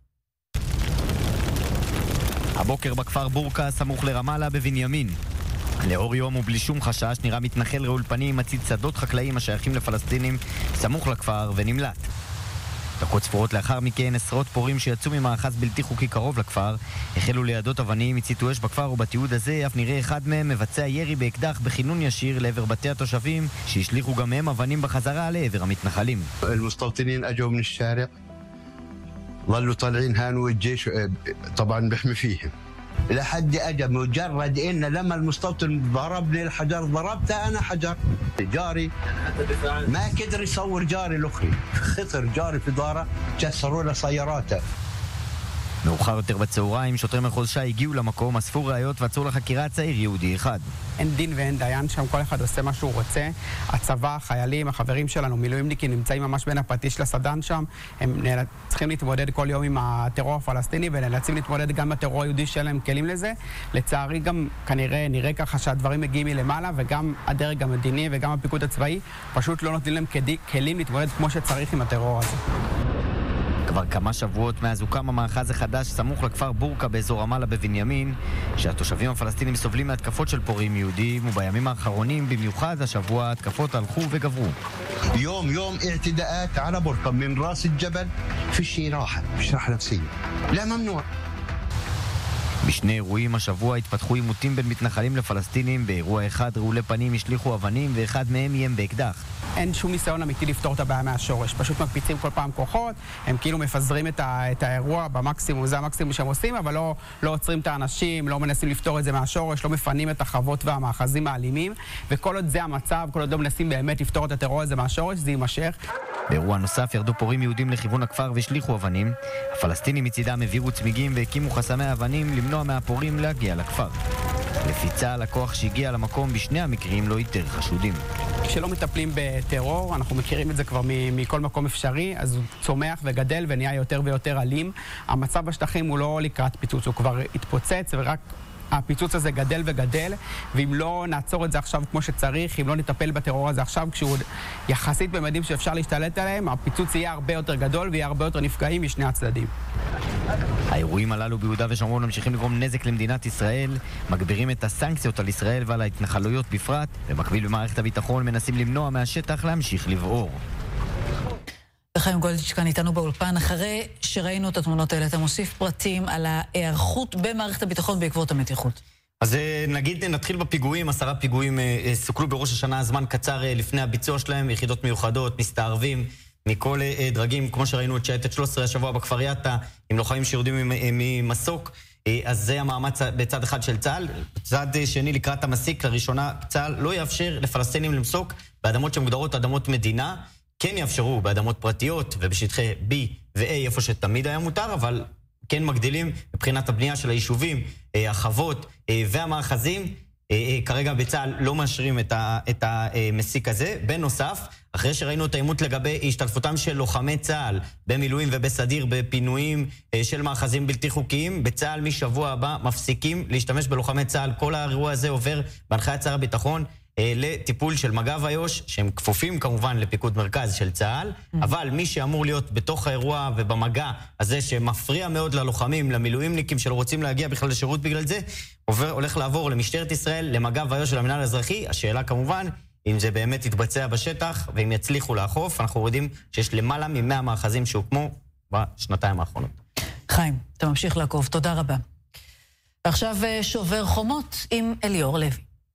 הבוקר בכפר בורקה, סמוך לרמאללה בבנימין. לאור יום ובלי שום חשש נראה מתנחל רעול פנים מצית שדות חקלאים השייכים לפלסטינים סמוך לכפר ונמלט. דקות ספורות לאחר מכן עשרות פורים שיצאו ממאחז בלתי חוקי קרוב לכפר החלו לידות אבנים, הציתו אש בכפר, ובתיעוד הזה אף נראה אחד מהם מבצע ירי באקדח בכינון ישיר לעבר בתי התושבים שהשליחו גם הם אבנים בחזרה לעבר המתנחלים. المستوطنين اجوا من الشارع ظلوا طالعين هانوا الجيش طبعا بيحمي فيهم لحد اجى مجرد ان لما المستوطن ضربني الحجر ضربته انا حجر جاري ما قدر يصور جاري الاخري خطر جاري في داره كسروا له سياراته. מאוחר יותר בצהריים, שוטרי מחוז ש"י הגיעו למקום, אספו ראיות ועצרו לחקירה צעיר יהודי אחד. אין דין ואין דיין שם, כל אחד עושה מה שהוא רוצה. הצבא, החיילים, החברים שלנו, מילואימניקים, נמצאים ממש בין הפטיש לסדן שם. הם צריכים להתמודד כל יום עם הטרור הפלסטיני, ונאלצים להתמודד גם בטרור היהודי שאין להם כלים לזה. לצערי גם כנראה נראה ככה שהדברים מגיעים מלמעלה, וגם הדרג המדיני וגם הפיקוד הצבאי פשוט לא נותנים להם כלים להתמודד כמו שצריך עם הטרור הזה. כבר כמה שבועות מאז הוקם המאחז החדש סמוך לכפר בורקה באזור רמאללה בבנימין, שהתושבים הפלסטינים סובלים מהתקפות של פורעים יהודים, ובימים האחרונים במיוחד השבוע ההתקפות הלכו וגברו. יום יום اعتداءات على برقة من راس الجبل في الشيء راحة مش راحة نفسية لا ممنوع. בשני אירועים השבוע התפתחו עימותים בין מתנחלים לפלסטינים. באירוע אחד רעולי פנים השליחו אבנים ואחד מהם איים באקדח. אין שום ניסיון אמיתי לפתור את הבעיה מהשורש, פשוט מקפיצים כל פעם כוחות, הם כאילו מפזרים את, ה, את האירוע במקסימום, זה המקסימום שהם עושים, אבל לא, לא עוצרים את האנשים, לא מנסים לפתור את זה מהשורש, לא מפנים את החוות והמאחזים האלימים, וכל עוד זה המצב, כל עוד לא מנסים באמת לפתור את הטרור הזה מהשורש, זה יימשך. באירוע נוסף ירדו פורעים יהודים לכיוון הכפר והשליחו אבנים. הפלסטינים מצידם העבירו צמיגים והקימו חסמי אבנים למנוע מהפורעים להגיע לכפר. לפי צה"ל, הכוח שהגיע למקום בשני המקרים לא איתר חשודים. כשלא מטפלים בטרור, אנחנו מכירים את זה כבר מכל מקום אפשרי, אז הוא צומח וגדל ונהיה יותר ויותר אלים. המצב בשטחים הוא לא לקראת פיצוץ, הוא כבר התפוצץ ורק הפיצוץ הזה גדל וגדל, ואם לא נעצור את זה עכשיו כמו שצריך, אם לא נטפל בטרור הזה עכשיו, כשהוא יחסית במדים שאפשר להשתלט עליהם, הפיצוץ יהיה הרבה יותר גדול ויהיה הרבה יותר נפגעים משני הצדדים. האירועים הללו ביהודה ושומרון ממשיכים לגרום נזק למדינת ישראל, מגבירים את הסנקציות על ישראל ועל ההתנחלויות בפרט, במקביל במערכת הביטחון מנסים למנוע מהשטח להמשיך לבעור. חיים גולדיץ' כאן איתנו באולפן. אחרי שראינו את התמונות האלה, אתה מוסיף פרטים על ההיערכות במערכת הביטחון בעקבות המתיחות. אז נגיד נתחיל בפיגועים. עשרה פיגועים סוכלו בראש השנה, זמן קצר לפני הביצוע שלהם, יחידות מיוחדות, מסתערבים מכל דרגים, כמו שראינו את שייטת שלוש עשרה השבוע בכפר יטה, עם לוחמים שיורדים ממסוק. אז זה המאמץ בצד אחד של צה"ל. בצד שני, לקראת המסיק, לראשונה צה"ל לא יאפשר לפלסטינים למסוק באדמות שמוגדרות אדמות מדינה. כן יאפשרו באדמות פרטיות ובשטחי B ו-A, איפה שתמיד היה מותר, אבל כן מגדילים מבחינת הבנייה של היישובים, החוות והמאחזים. כרגע בצה"ל לא מאשרים את המסיק הזה. בנוסף, אחרי שראינו את העימות לגבי השתתפותם של לוחמי צה"ל במילואים ובסדיר בפינויים של מאחזים בלתי חוקיים, בצה"ל משבוע הבא מפסיקים להשתמש בלוחמי צה"ל. כל האירוע הזה עובר בהנחיית שר הביטחון לטיפול של מג"ב איו"ש, שהם כפופים כמובן לפיקוד מרכז של צה"ל, אבל מי שאמור להיות בתוך האירוע ובמגע הזה שמפריע מאוד ללוחמים, למילואימניקים שלא רוצים להגיע בכלל לשירות בגלל זה, עובר, הולך לעבור למשטרת ישראל, למג"ב איו"ש של המינהל האזרחי. השאלה כמובן, אם זה באמת יתבצע בשטח ואם יצליחו לאכוף. אנחנו יודעים שיש למעלה מ-מאה מאחזים שהוקמו בשנתיים האחרונות. חיים, אתה ממשיך לעקוב, תודה רבה. ועכשיו שובר חומות עם אליאור לוי.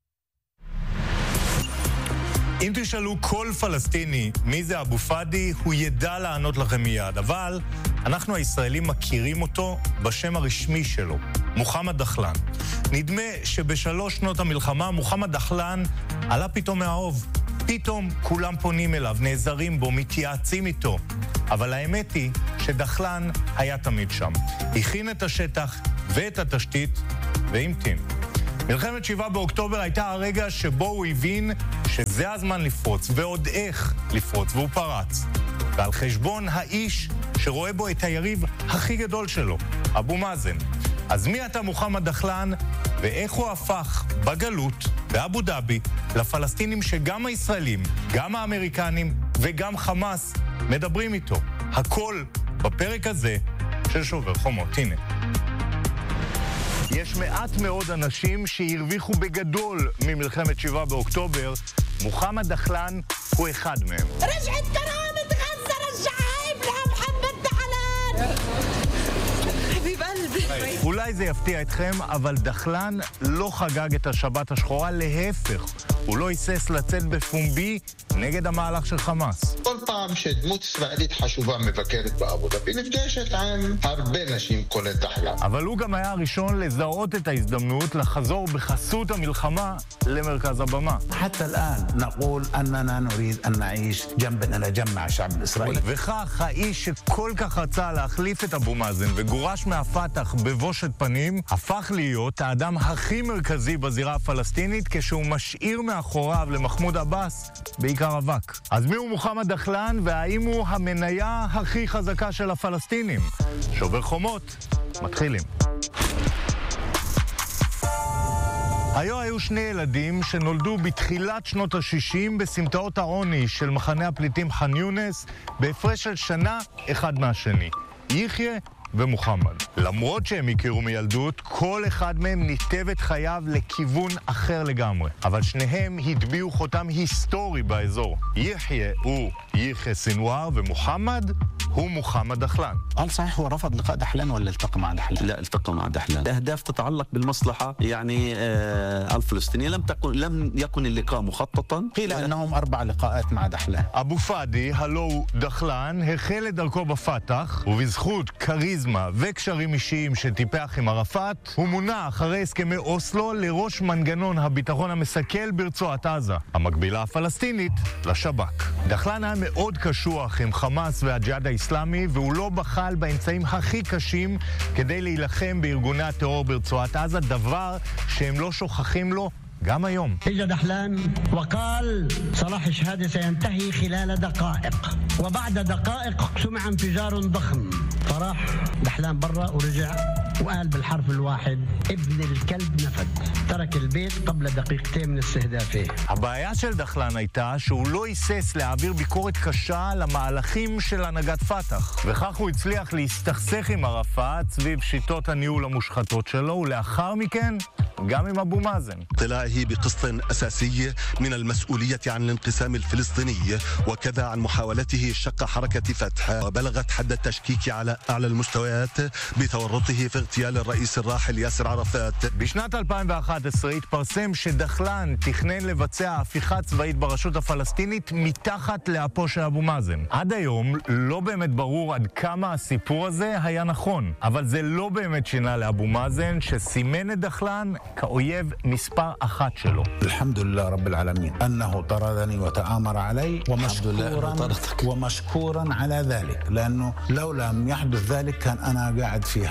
אם תשאלו כל פלסטיני מי זה אבו פאדי, הוא ידע לענות לכם מיד, אבל אנחנו הישראלים מכירים אותו בשם הרשמי שלו, מוחמד דחלן. נדמה שבשלוש שנות המלחמה מוחמד דחלן עלה פתאום מהאוב. פתאום כולם פונים אליו, נעזרים בו, מתייעצים איתו. אבל האמת היא שדחלן היה תמיד שם. הכין את השטח ואת התשתית והמתין. מלחמת שבעה באוקטובר הייתה הרגע שבו הוא הבין שזה הזמן לפרוץ, ועוד איך לפרוץ, והוא פרץ. ועל חשבון האיש שרואה בו את היריב הכי גדול שלו, אבו מאזן. אז מי אתה מוחמד דחלן, ואיך הוא הפך בגלות, באבו דאבי, לפלסטינים שגם הישראלים, גם האמריקנים וגם חמאס מדברים איתו. הכל בפרק הזה של שובר חומות. הנה. יש מעט מאוד אנשים שהרוויחו בגדול ממלחמת שבעה באוקטובר. מוחמד דחלן הוא אחד מהם. רשעת קרامة غزة رجعها ابنها محمد دحلان. حبيب قلبي אולי זה יפתיע אתכם, אבל דחלן לא חגג את השבת השחורה, להפך. הוא לא היסס לצאת בפומבי נגד המהלך של חמאס. כל פעם שדמות ישראלית חשובה מבקרת באבו דאבי, נפגשת עם הרבה נשים כולל דחלן. אבל הוא גם היה הראשון לזהות את ההזדמנות לחזור בחסות המלחמה למרכז הבמה. حتى الآن نقول أننا نريد أن نعيش جنبا إلى جنب مع الشعب الإسرائيلي. וכך האיש שכל כך רצה להחליף את אבו מאזן וגורש מהפתח בבושת פנים, הפך להיות האדם הכי מרכזי בזירה הפלסטינית כשהוא משאיר מאחוריו למחמוד עבאס בעיקר אבק. אז מי הוא מוחמד דחלן והאם הוא המניה הכי חזקה של הפלסטינים? שובר חומות, מתחילים. היו היו שני ילדים שנולדו בתחילת שנות ה-שישים בסמטאות העוני של מחנה הפליטים ח'אן יונס בהפרש של שנה אחד מהשני, יחיא ומוחמד. למרות שהם הכירו מילדות, כל אחד מהם ניתב את חייו לכיוון אחר לגמרי. אבל שניהם הטביעו חותם היסטורי באזור. יחיא הוא יחיא סנוואר ומוחמד هو محمد دخلان. هل صحيح هو رفض لقاء دحلان ولا التقى مع دحلان؟ لا، التقى مع دحلان. الأهداف تتعلق بالمصلحة يعني آه الفلسطينية. لم تكن لم يكن اللقاء مخططا. قيل أنهم أربع لقاءات مع دحلان. אבו פאדי, הלו דחלן, החל את דרכו בפתח, ובזכות כריזמה וקשרים אישיים שטיפח עם ערפאת, הוא מונה אחרי הסכמי אוסלו לראש מנגנון הביטחון המסכל ברצועת עזה, המקבילה הפלסטינית לשב"כ. דחלן היה מאוד קשוח עם חמאס והג'יהאד האסלאמי, והוא לא בחל באמצעים הכי קשים כדי להילחם בארגוני הטרור ברצועת עזה, דבר שהם לא שוכחים לו גם היום. اجى دحلان وقال صلاح الشهادة سينتهي خلال دقائق وبعد دقائق سمع انفجار ضخم فراح دحلان برا ورجع وقال بالحرف الواحد ابن الكلب نفد ترك البيت قبل دقيقتين من استهدافه. הבעיה של דחלן הייתה שהוא לא היסס להעביר ביקורת קשה למהלכים של הנהגת פתח, וכך הוא הצליח להסתכסך עם ערפאת סביב שיטות הניהול המושחתות שלו, ולאחר מכן גם עם אבו מאזן. طلعه بقسط أساسي من المسؤولية عن الانقسام الفلسطيني وكذا عن محاولته شق حركة فتح، وبلغت حد التشكيك على أعلى المستويات بتورطه في اغتيال الرئيس الراحل ياسر عرفات. בשנת אלפיים ואחת עשרה התפרסם שדחלן תכנן לבצע הפיכה צבאית ברשות הפלסטינית מתחת לאפו של אבו מאזן. עד היום לא באמת ברור עד כמה הסיפור הזה היה נכון, אבל זה לא באמת שינה לאבו מאזן שסימן את דחלן כאויב מספר אחת שלו. الحمد لله رب العالمين أنه طردني وتآمر علي ومشكورا ومشكورا على ذلك، لأنه لو لم يحدث ذلك كان أنا قاعد في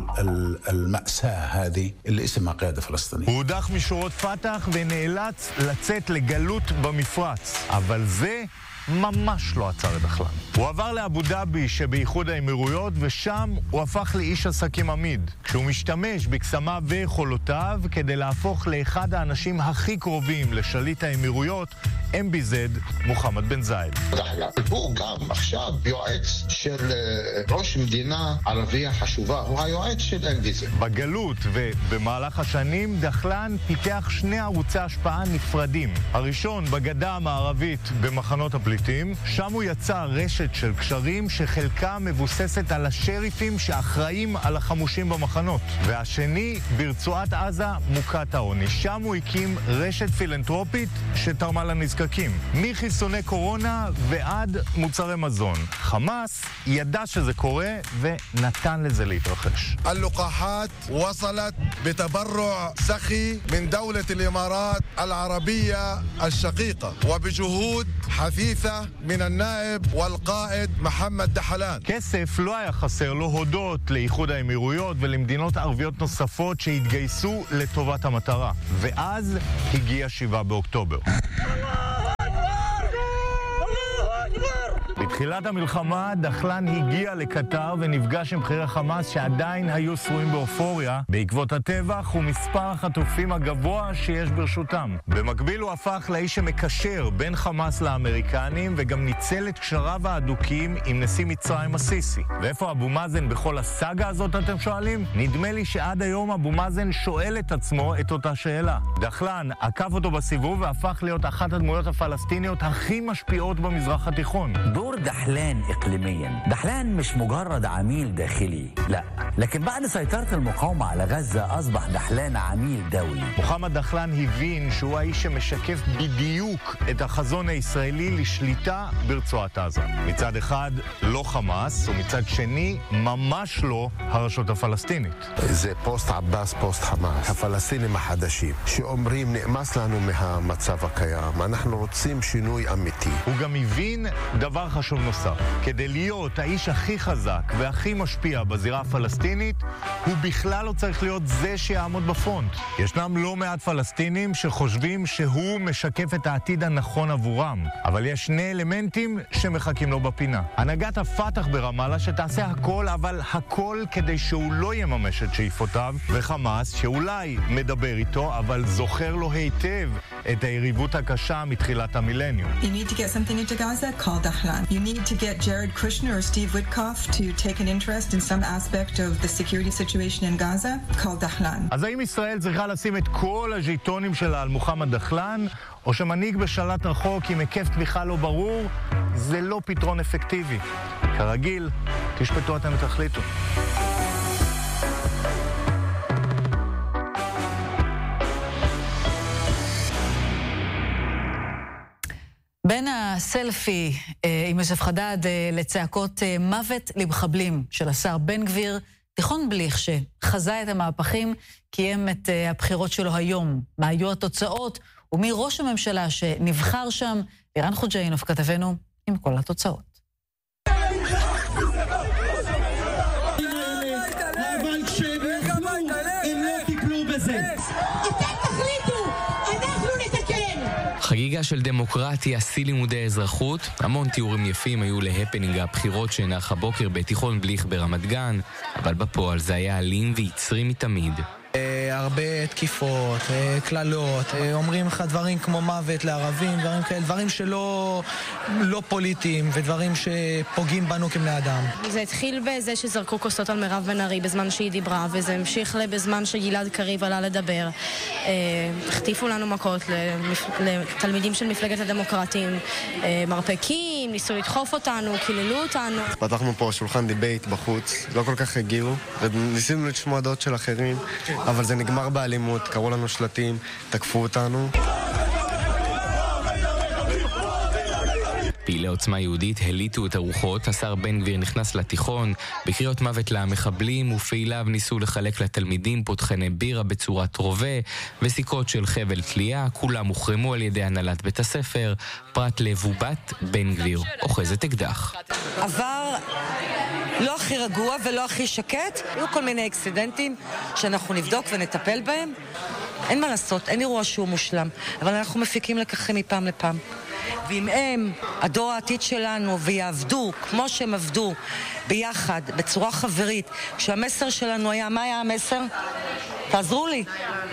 هالمأساة هذه اللي اسمها قيادة فلسطينية. הוא הודח משורות פתח ונאלץ לצאת לגלות במפרץ, אבל זה ממש לא עצר את דחלן. הוא עבר לאבו דאבי שבאיחוד האמירויות, ושם הוא הפך לאיש עסקים עמיד, כשהוא משתמש בקסמיו ויכולותיו כדי להפוך לאחד האנשים הכי קרובים לשליט האמירויות, אם בי זד, מוחמד בן זאיד. דחלן הוא גם עכשיו יועץ של ראש מדינה ערבייה חשובה, הוא היועץ של אם בי זד. בגלות ובמהלך השנים דחלן פיתח שני ערוצי השפעה נפרדים. הראשון בגדה המערבית במחנות הפליטים, שם הוא יצא רשת של קשרים שחלקה מבוססת על השריפים שאחראים על החמושים במחנות. והשני ברצועת עזה מוכת העוני, שם הוא הקים רשת פילנטרופית שתרמה לנזקקים, מחיסוני קורונה ועד מוצרי מזון. חמאס ידע שזה קורה ונתן לזה להתרחש. اللقاحات وصلت بتبرع سخي من دولة الإمارات العربية الشقيقة وبجهود حثيثة من النائب والقائد محمد دحلان. כסף לא היה חסר לו הודות לאיחוד האמירויות ולמדינות ערביות נוספות שהתגייסו לטובת המטרה. ואז הגיע שבעה באוקטובר. בתחילת המלחמה דחלן הגיע לקטר ונפגש עם בכירי חמאס שעדיין היו שרויים באופוריה בעקבות הטבח ומספר החטופים הגבוה שיש ברשותם. במקביל הוא הפך לאיש שמקשר בין חמאס לאמריקנים וגם ניצל את קשריו האדוקים עם נשיא מצרים הסיסי. ואיפה אבו מאזן בכל הסאגה הזאת אתם שואלים? נדמה לי שעד היום אבו מאזן שואל את עצמו את אותה שאלה. דחלן עקף אותו בסיבוב והפך להיות אחת הדמויות הפלסטיניות הכי משפיעות במזרח התיכון. دور دحلان إقليميا. دحلان مش مجرد عميل داخلي، لا، لكن بعد سيطرة المقاومة على غزة أصبح دحلان عميل דאולי. מוחמד דחלן הבין שהוא האיש שמשקף בדיוק את החזון הישראלי לשליטה ברצועת עזה. מצד אחד לא חמאס, ומצד שני ממש לא הרשות הפלסטינית. זה פוסט עבאס, פוסט חמאס. הפלסטינים החדשים שאומרים נאמס לנו מהמצב הקיים, אנחנו רוצים שינוי אמיתי. הוא גם הבין דבר חשוב נוסף. כדי להיות האיש הכי חזק והכי משפיע בזירה הפלסטינית, הוא בכלל לא צריך להיות זה שיעמוד בפרונט. ישנם לא מעט פלסטינים שחושבים שהוא משקף את העתיד הנכון עבורם, אבל יש שני אלמנטים שמחכים לו בפינה. הנהגת הפתח ברמאללה שתעשה הכל, אבל הכל כדי שהוא לא יממש את שאיפותיו, וחמאס שאולי מדבר איתו, אבל זוכר לו היטב את היריבות הקשה מתחילת המילניום. You need to get something into Gaza? Call Dahlan. You need to get Jared Kushner or Steve Witkoff to take an interest in some aspect of the security situation in Gaza? Call Dahlan. אז האם ישראל צריכה לשים את כל הז'יטונים שלה על מוחמד דחלן, או שמנהיג בשלט רחוק עם היקף תמיכה לא ברור? זה לא פתרון אפקטיבי. כרגיל, תשפטו אתם ותחליטו. בין הסלפי אה, עם יוסף חדד אה, לצעקות אה, מוות למחבלים של השר בן גביר, תיכון בליך שחזה את המהפכים, קיים את אה, הבחירות שלו היום. מה היו התוצאות ומי ראש הממשלה שנבחר שם? לירן חוג'יינוף כתבנו עם כל התוצאות. אבל כשהם יוכלו, הם לא טיפלו בזה. חגיגה של דמוקרטיה, שיא לימודי אזרחות, המון תיאורים יפים היו להפנינג הבחירות שנערך הבוקר בתיכון בליך ברמת גן, אבל בפועל זה היה אלים ויצרי מתמיד. הרבה תקיפות, כללות, אומרים לך דברים כמו מוות לערבים, דברים כאלה, דברים שלא לא פוליטיים ודברים שפוגעים בנו כבני אדם. זה התחיל בזה שזרקו כוסות על מירב בן ארי בזמן שהיא דיברה, וזה המשיך בזמן שגלעד קריב עלה לדבר. החטיפו לנו מכות לתלמידים של מפלגת הדמוקרטים, מרפקים, ניסו לדחוף אותנו, קיללו אותנו. פתחנו פה שולחן דיבייט בחוץ, לא כל כך הגיעו, וניסינו לשמוע דעות של אחרים. אבל זה נגמר באלימות, קראו לנו שלטים, תקפו אותנו. פעילי עוצמה יהודית הליטו את הרוחות, השר בן גביר נכנס לתיכון, בקריאות מוות למחבלים ופעיליו ניסו לחלק לתלמידים פותחני בירה בצורת רובה וסיכות של חבל תלייה, כולם הוחרמו על ידי הנהלת בית הספר, פרט לבובת בן גביר, אוחזת אקדח. עבר לא הכי רגוע ולא הכי שקט, היו כל מיני אקסידנטים שאנחנו נבדוק ונטפל בהם. אין מה לעשות, אין אירוע שהוא מושלם, אבל אנחנו מפיקים לקחים מפעם לפעם. ואם הם, הדור העתיד שלנו, ויעבדו כמו שהם עבדו ביחד, בצורה חברית, כשהמסר שלנו היה, מה היה המסר? תעזרו לי.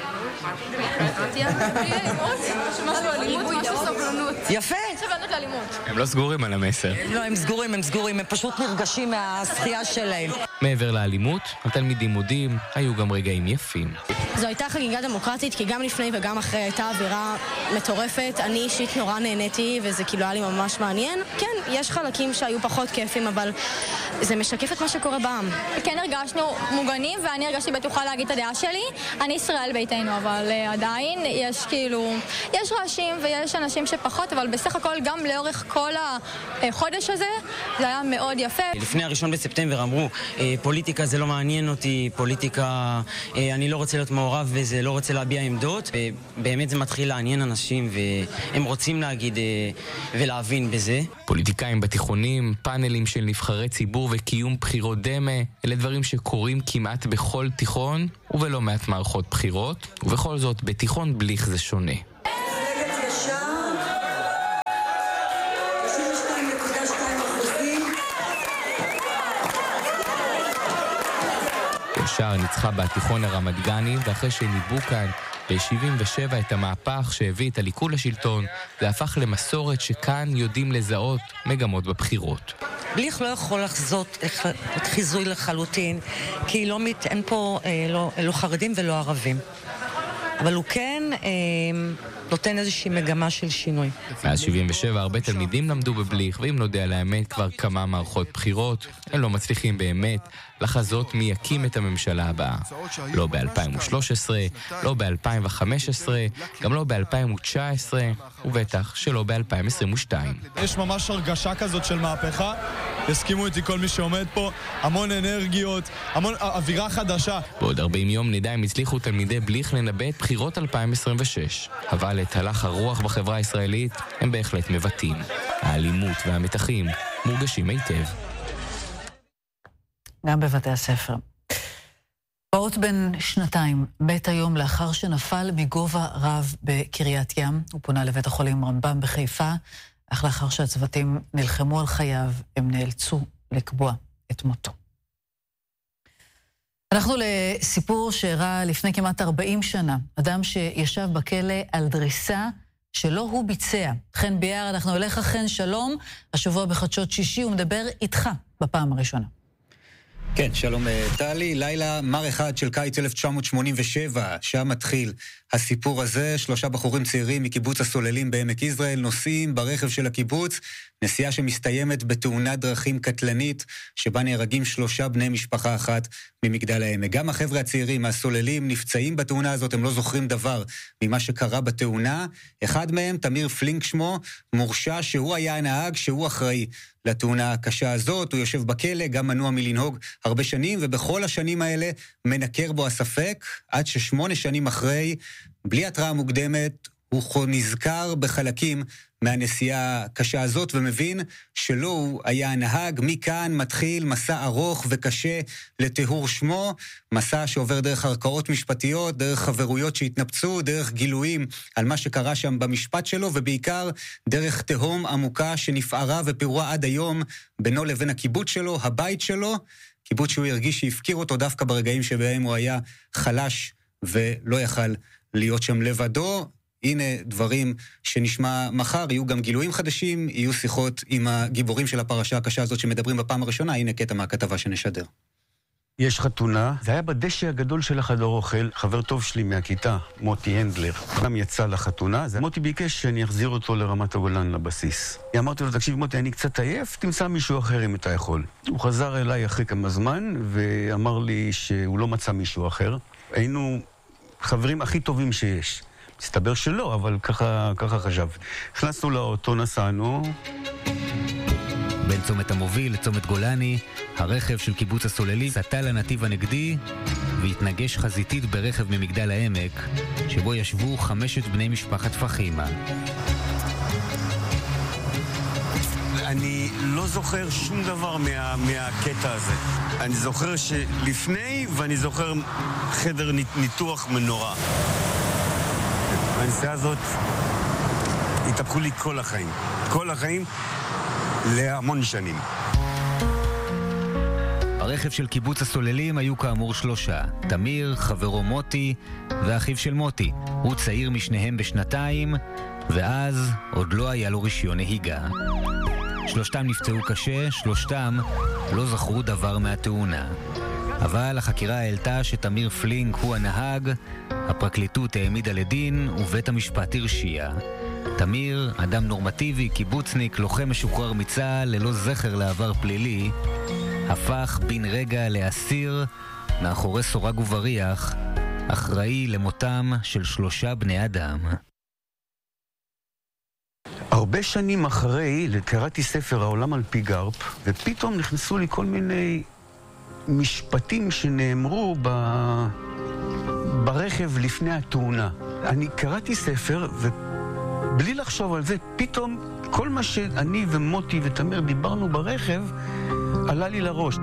יפה. הם לא סגורים על המסר. לא, הם סגורים, הם סגורים, הם פשוט נרגשים מהזכייה שלהם. מעבר לאלימות, התלמידים מודים, היו גם רגעים יפים. זו הייתה חגיגה דמוקרטית, כי גם לפני וגם אחרי הייתה אווירה מטורפת. אני אישית נורא נהניתי, וזה כאילו היה לי ממש מעניין. כן, יש חלקים שהיו פחות כיפים, אבל זה משקף את מה שקורה בעם. כן, הרגשנו מוגנים, ואני הרגשתי בטוחה להגיד את הדעה שלי. אני ישראל ביתנו, אבל uh, עדיין יש כאילו, יש רעשים ויש אנשים שפחות, אבל בסך הכל גם לאורך כל החודש הזה, זה היה מאוד יפה. לפני הראשון בספטמבר אמרו, פוליטיקה זה לא מעניין אותי, פוליטיקה, אני לא רוצה להיות מעורב וזה, לא רוצה להביע עמדות. באמת זה מתחיל לעניין אנשים והם רוצים להגיד ולהבין בזה. פוליטיקאים בתיכונים, פאנלים של נבחרי ציבור וקיום בחירות דמה, אלה דברים שקורים כמעט בכל תיכון ובלא מעט מערכות בחירות, ובכל זאת בתיכון בליך זה שונה. ישר ניצחה בתיכון הרמת גני, ואחרי שניבאו כאן ב-שבעים ושבע את המהפך שהביא את הליכוד לשלטון, זה הפך למסורת שכאן יודעים לזהות מגמות בבחירות. בליך לא יכול לחזות את חיזוי לחלוטין, כי לא מת, אין פה אה, לא, לא חרדים ולא ערבים. אבל הוא כן אה, נותן איזושהי מגמה של שינוי. מאז שבעים ושבע הרבה תלמידים למדו בבליך, ואם נודע לאמת כבר כמה מערכות בחירות, הם לא מצליחים באמת לחזות מי יקים את הממשלה הבאה. לא ב-אלפיים ושלוש עשרה, לא ב-אלפיים וחמש עשרה, גם לא ב-אלפיים ותשע עשרה, ובטח שלא ב-אלפיים עשרים ושתיים. יש ממש הרגשה כזאת של מהפכה, יסכימו איתי כל מי שעומד פה, המון אנרגיות, המון אווירה חדשה. בעוד ארבעים יום נדע אם הצליחו תלמידי בליך לנבא את בחירות אלפיים עשרים ושש. אבל את הלך הרוח בחברה הישראלית הם בהחלט מבטאים. האלימות והמתחים מורגשים היטב. גם בבתי הספר. פעוט בן שנתיים מת היום לאחר שנפל מגובה רב בקריית ים. הוא פונה לבית החולים רמב"ם בחיפה, אך לאחר שהצוותים נלחמו על חייו, הם נאלצו לקבוע את מותו. אנחנו לסיפור שאירע לפני כמעט ארבעים שנה. אדם שישב בכלא על דריסה שלא הוא ביצע. חן ביאר, אנחנו אליך חן, שלום. השבוע בחדשות שישי הוא מדבר איתך בפעם הראשונה. כן, שלום טלי. לילה מר אחד של קיץ אלף תשע מאות שמונים ושבע, שם מתחיל הסיפור הזה. שלושה בחורים צעירים מקיבוץ הסוללים בעמק יזרעאל נוסעים ברכב של הקיבוץ, נסיעה שמסתיימת בתאונת דרכים קטלנית, שבה נהרגים שלושה בני משפחה אחת ממגדל העמק. גם החבר'ה הצעירים מהסוללים נפצעים בתאונה הזאת, הם לא זוכרים דבר ממה שקרה בתאונה. אחד מהם, תמיר פלינק שמו, מורשע שהוא היה הנהג, שהוא אחראי לתאונה הקשה הזאת. הוא יושב בכלא, גם מנוע מלנהוג הרבה שנים, ובכל השנים האלה מנקר בו הספק, עד ששמונה שנים אחרי, בלי התראה מוקדמת, הוא נזכר בחלקים מהנסיעה הקשה הזאת, ומבין שלא הוא היה הנהג. מכאן מתחיל מסע ארוך וקשה לטהור שמו, מסע שעובר דרך ערכאות משפטיות, דרך חברויות שהתנפצו, דרך גילויים על מה שקרה שם במשפט שלו, ובעיקר דרך תהום עמוקה שנפערה ופירורה עד היום בינו לבין הקיבוץ שלו, הבית שלו, קיבוץ שהוא הרגיש שהפקיר אותו דווקא ברגעים שבהם הוא היה חלש ולא יכל להיות שם לבדו. הנה דברים שנשמע מחר, יהיו גם גילויים חדשים, יהיו שיחות עם הגיבורים של הפרשה הקשה הזאת שמדברים בפעם הראשונה. הנה קטע מהכתבה שנשדר. יש חתונה, זה היה בדשא הגדול של החדר אוכל, חבר טוב שלי מהכיתה, מוטי הנדלר, גם יצא לחתונה, זה מוטי ביקש שאני אחזיר אותו לרמת הגולן לבסיס. אמרתי לו, תקשיב מוטי, אני קצת עייף, תמצא מישהו אחר אם אתה יכול. הוא חזר אליי אחרי כמה זמן, ואמר לי שהוא לא מצא מישהו אחר. היינו חברים הכי טובים שיש. מסתבר שלא, אבל ככה, ככה חשב. הכנסנו לאוטו, נסענו. בין צומת המוביל לצומת גולני, הרכב של קיבוץ הסוללים סטה לנתיב הנגדי והתנגש חזיתית ברכב ממגדל העמק, שבו ישבו חמשת בני משפחת פחימה. אני לא זוכר שום דבר מה, מהקטע הזה. אני זוכר שלפני, ואני זוכר חדר ניתוח מנורה. הנסיעה הזאת התהפכו לי כל החיים. כל החיים להמון שנים. ברכב של קיבוץ הסוללים היו כאמור שלושה. תמיר, חברו מוטי ואחיו של מוטי. הוא צעיר משניהם בשנתיים, ואז עוד לא היה לו רישיון נהיגה. שלושתם נפצעו קשה, שלושתם לא זכרו דבר מהתאונה. אבל החקירה העלתה שתמיר פלינק הוא הנהג, הפרקליטות העמידה לדין ובית המשפט הרשיע. תמיר, אדם נורמטיבי, קיבוצניק, לוחם משוחרר מצה"ל ללא זכר לעבר פלילי, הפך בן רגע לאסיר מאחורי סורג ובריח, אחראי למותם של שלושה בני אדם. הרבה שנים אחרי, קראתי ספר העולם על פי גרפ, ופתאום נכנסו לי כל מיני משפטים שנאמרו ב... ברכב לפני התאונה. אני קראתי ספר, ובלי לחשוב על זה, פתאום כל מה שאני ומוטי ותמיר דיברנו ברכב, עלה לי לראש.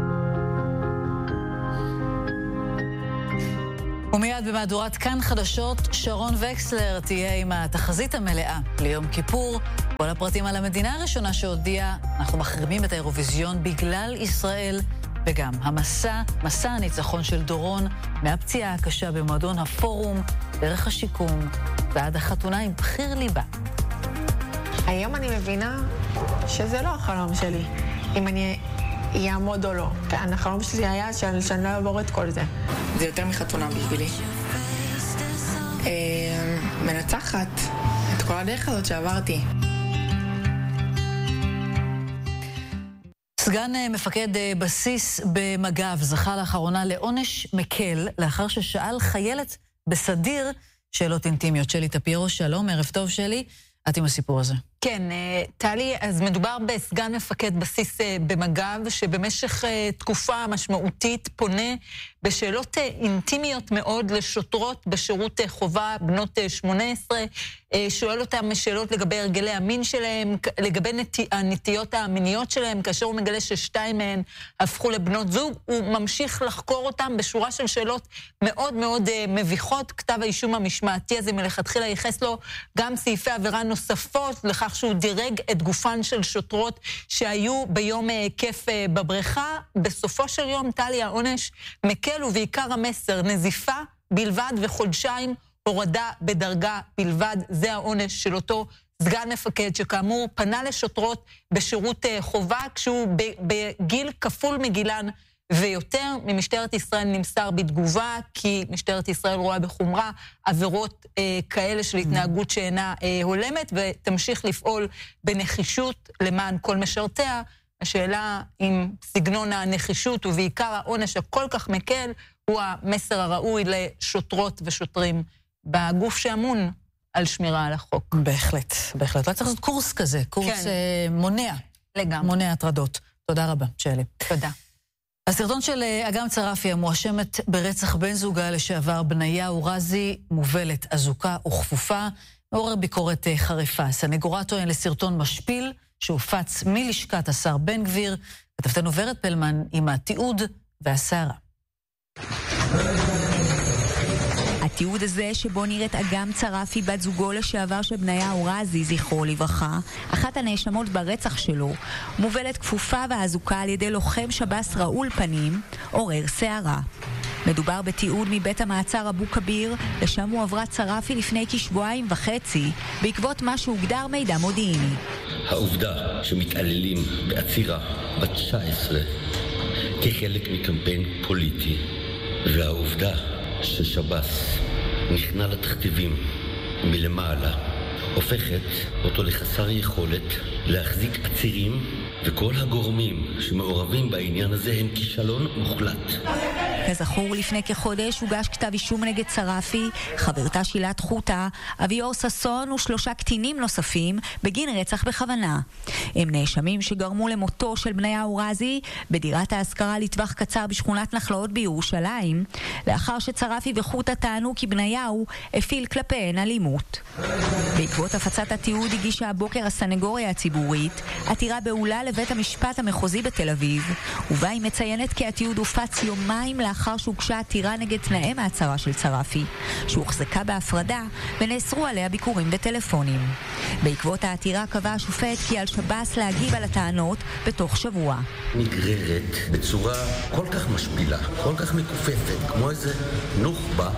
ומיד במהדורת כאן חדשות, שרון וקסלר תהיה עם התחזית המלאה ליום כיפור. כל הפרטים על המדינה הראשונה שהודיעה, אנחנו מחרימים את האירוויזיון בגלל ישראל, וגם המסע, מסע הניצחון של דורון, מהפציעה הקשה במועדון הפורום, דרך השיקום, ועד החתונה עם בחיר ליבה. היום אני מבינה שזה לא החלום שלי, אם אני יעמוד או לא. החלום שלי היה שאני לא אעבור את כל זה. זה יותר מחתונה בשבילי. מנצחת את כל הדרך הזאת שעברתי. סגן מפקד בסיס במג"ב זכה לאחרונה לעונש מקל לאחר ששאל חיילת בסדיר שאלות אינטימיות. שלי טפיירו, שלום, ערב טוב שלי, את עם הסיפור הזה. כן, טלי, אז מדובר בסגן מפקד בסיס במג"ב, שבמשך תקופה משמעותית פונה בשאלות אינטימיות מאוד לשוטרות בשירות חובה בנות שמונה עשרה, שואל אותם שאלות לגבי הרגלי המין שלהם, לגבי הנטיות המיניות שלהם, כאשר הוא מגלה ששתיים מהן הפכו לבנות זוג, הוא ממשיך לחקור אותם בשורה של שאלות מאוד מאוד מביכות. כתב האישום המשמעתי הזה מלכתחילה ייחס לו גם סעיפי עבירה נוספות, לכך שהוא דירג את גופן של שוטרות שהיו ביום כיף בבריכה. בסופו של יום, טלי, העונש מקל ובעיקר המסר, נזיפה בלבד וחודשיים הורדה בדרגה בלבד. זה העונש של אותו סגן מפקד שכאמור פנה לשוטרות בשירות חובה כשהוא בגיל כפול מגילן ויותר. ממשטרת ישראל נמסר בתגובה כי משטרת ישראל רואה בחומרה עבירות אה, כאלה של התנהגות שאינה אה, הולמת, ותמשיך לפעול בנחישות למען כל משרתיה. השאלה אם סגנון הנחישות ובעיקר העונש הכל כך מקל הוא המסר הראוי לשוטרות ושוטרים בגוף שאמון על שמירה על החוק. בהחלט, בהחלט. לא צריך לעשות קורס כזה, קורס כן. אה, מונע. לגמרי. מונע הטרדות. תודה רבה, שלי. תודה. הסרטון של אגם צרפי המואשמת ברצח בן זוגה לשעבר בניהו רזי, מובלת, אזוקה וכפופה, מעורר ביקורת חריפה. סנגורה טוען לסרטון משפיל שהופץ מלשכת השר בן גביר. כתבתנו ורד פלמן עם התיעוד והסערה. התיעוד הזה שבו נראית אגם צרפי בת זוגו לשעבר של בניהו רזי, זכרו לברכה, אחת הנאשמות ברצח שלו, מובלת כפופה ואזוקה על ידי לוחם שב"ס ראול פנים, עורר סערה. מדובר בתיעוד מבית המעצר אבו כביר, לשם הועברה צרפי לפני כשבועיים וחצי, בעקבות מה שהוגדר מידע מודיעיני. העובדה שמתעללים בעצירה בת תשע עשרה כחלק מקמפיין פוליטי, והעובדה ששב"ס נכנע לתכתיבים מלמעלה הופכת אותו לחסר יכולת להחזיק עצירים, וכל הגורמים שמעורבים בעניין הזה הם כישלון מוחלט. כזכור, לפני כחודש הוגש כתב אישום נגד צרפי, חברתה שילת חוטה, אביאור ססון ושלושה קטינים נוספים בגין רצח בכוונה. הם נאשמים שגרמו למותו של בניהו רזי בדירת ההשכרה לטווח קצר בשכונת נחלאות בירושלים, לאחר שצרפי וחוטה טענו כי בניהו הפעיל כלפיהן אלימות. בעקבות הפצת התיעוד הגישה הבוקר הסנגוריה הציבורית עתירה בעולה לבית המשפט המחוזי בתל אביב, ובה היא מציינת כי התיעוד הופץ יומיים לאחר שהוגשה עתירה נגד תנאי מעצרה של צרפי, שהוחזקה בהפרדה ונאסרו עליה ביקורים בטלפונים. בעקבות העתירה קבע השופט כי על שב"ס להגיב על הטענות בתוך שבוע. נגררת בצורה כל כך משפילה, כל כך מכופפת, כמו איזה נוח'בה,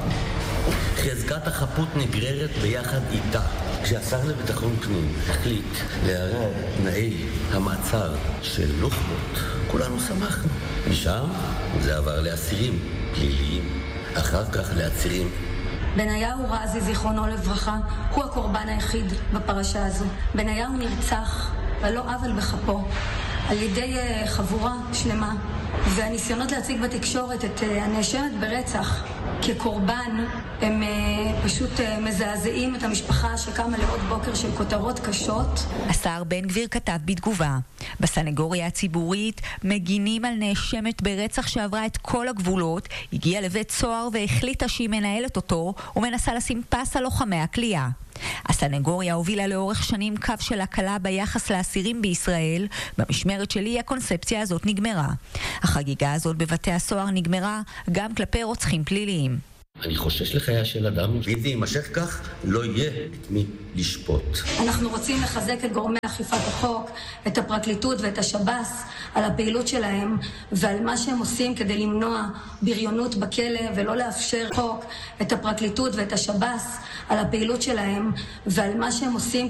חזקת החפות נגררת ביחד איתה. כשהשר לביטחון פנים החליט לערער תנאי המעצר של נוח'בות, כולנו שמחנו. משם זה עבר לאסירים פליליים, אחר כך לעצירים. בניהו רזי, זיכרונו לברכה, הוא הקורבן היחיד בפרשה הזו. בניהו נרצח ולא עוול בכפו על ידי חבורה שלמה, והניסיונות להציג בתקשורת את הנאשמת ברצח כקורבן הם פשוט מזעזעים את המשפחה שקמה לעוד בוקר של כותרות קשות. השר בן גביר כתב בתגובה: בסנגוריה הציבורית מגינים על נאשמת ברצח שעברה את כל הגבולות, הגיעה לבית סוהר והחליטה שהיא מנהלת אותו ומנסה לשים פס על לוחמי הכלייה. הסנגוריה הובילה לאורך שנים קו של הקלה ביחס לאסירים בישראל. במשמרת שלי הקונספציה הזאת נגמרה. החגיגה הזאת בבתי הסוהר נגמרה גם כלפי רוצחים פליליים. אני חושש לחייה של אדם, ואם זה יימשך כך, לא יהיה את מי לשפוט. אנחנו רוצים לחזק את גורמי אכיפת החוק, את הפרקליטות ואת השב"ס על הפעילות שלהם ועל מה שהם עושים כדי למנוע בריונות בכלא ולא לאפשר חוק, את הפרקליטות ואת השב"ס על הפעילות שלהם ועל מה שהם עושים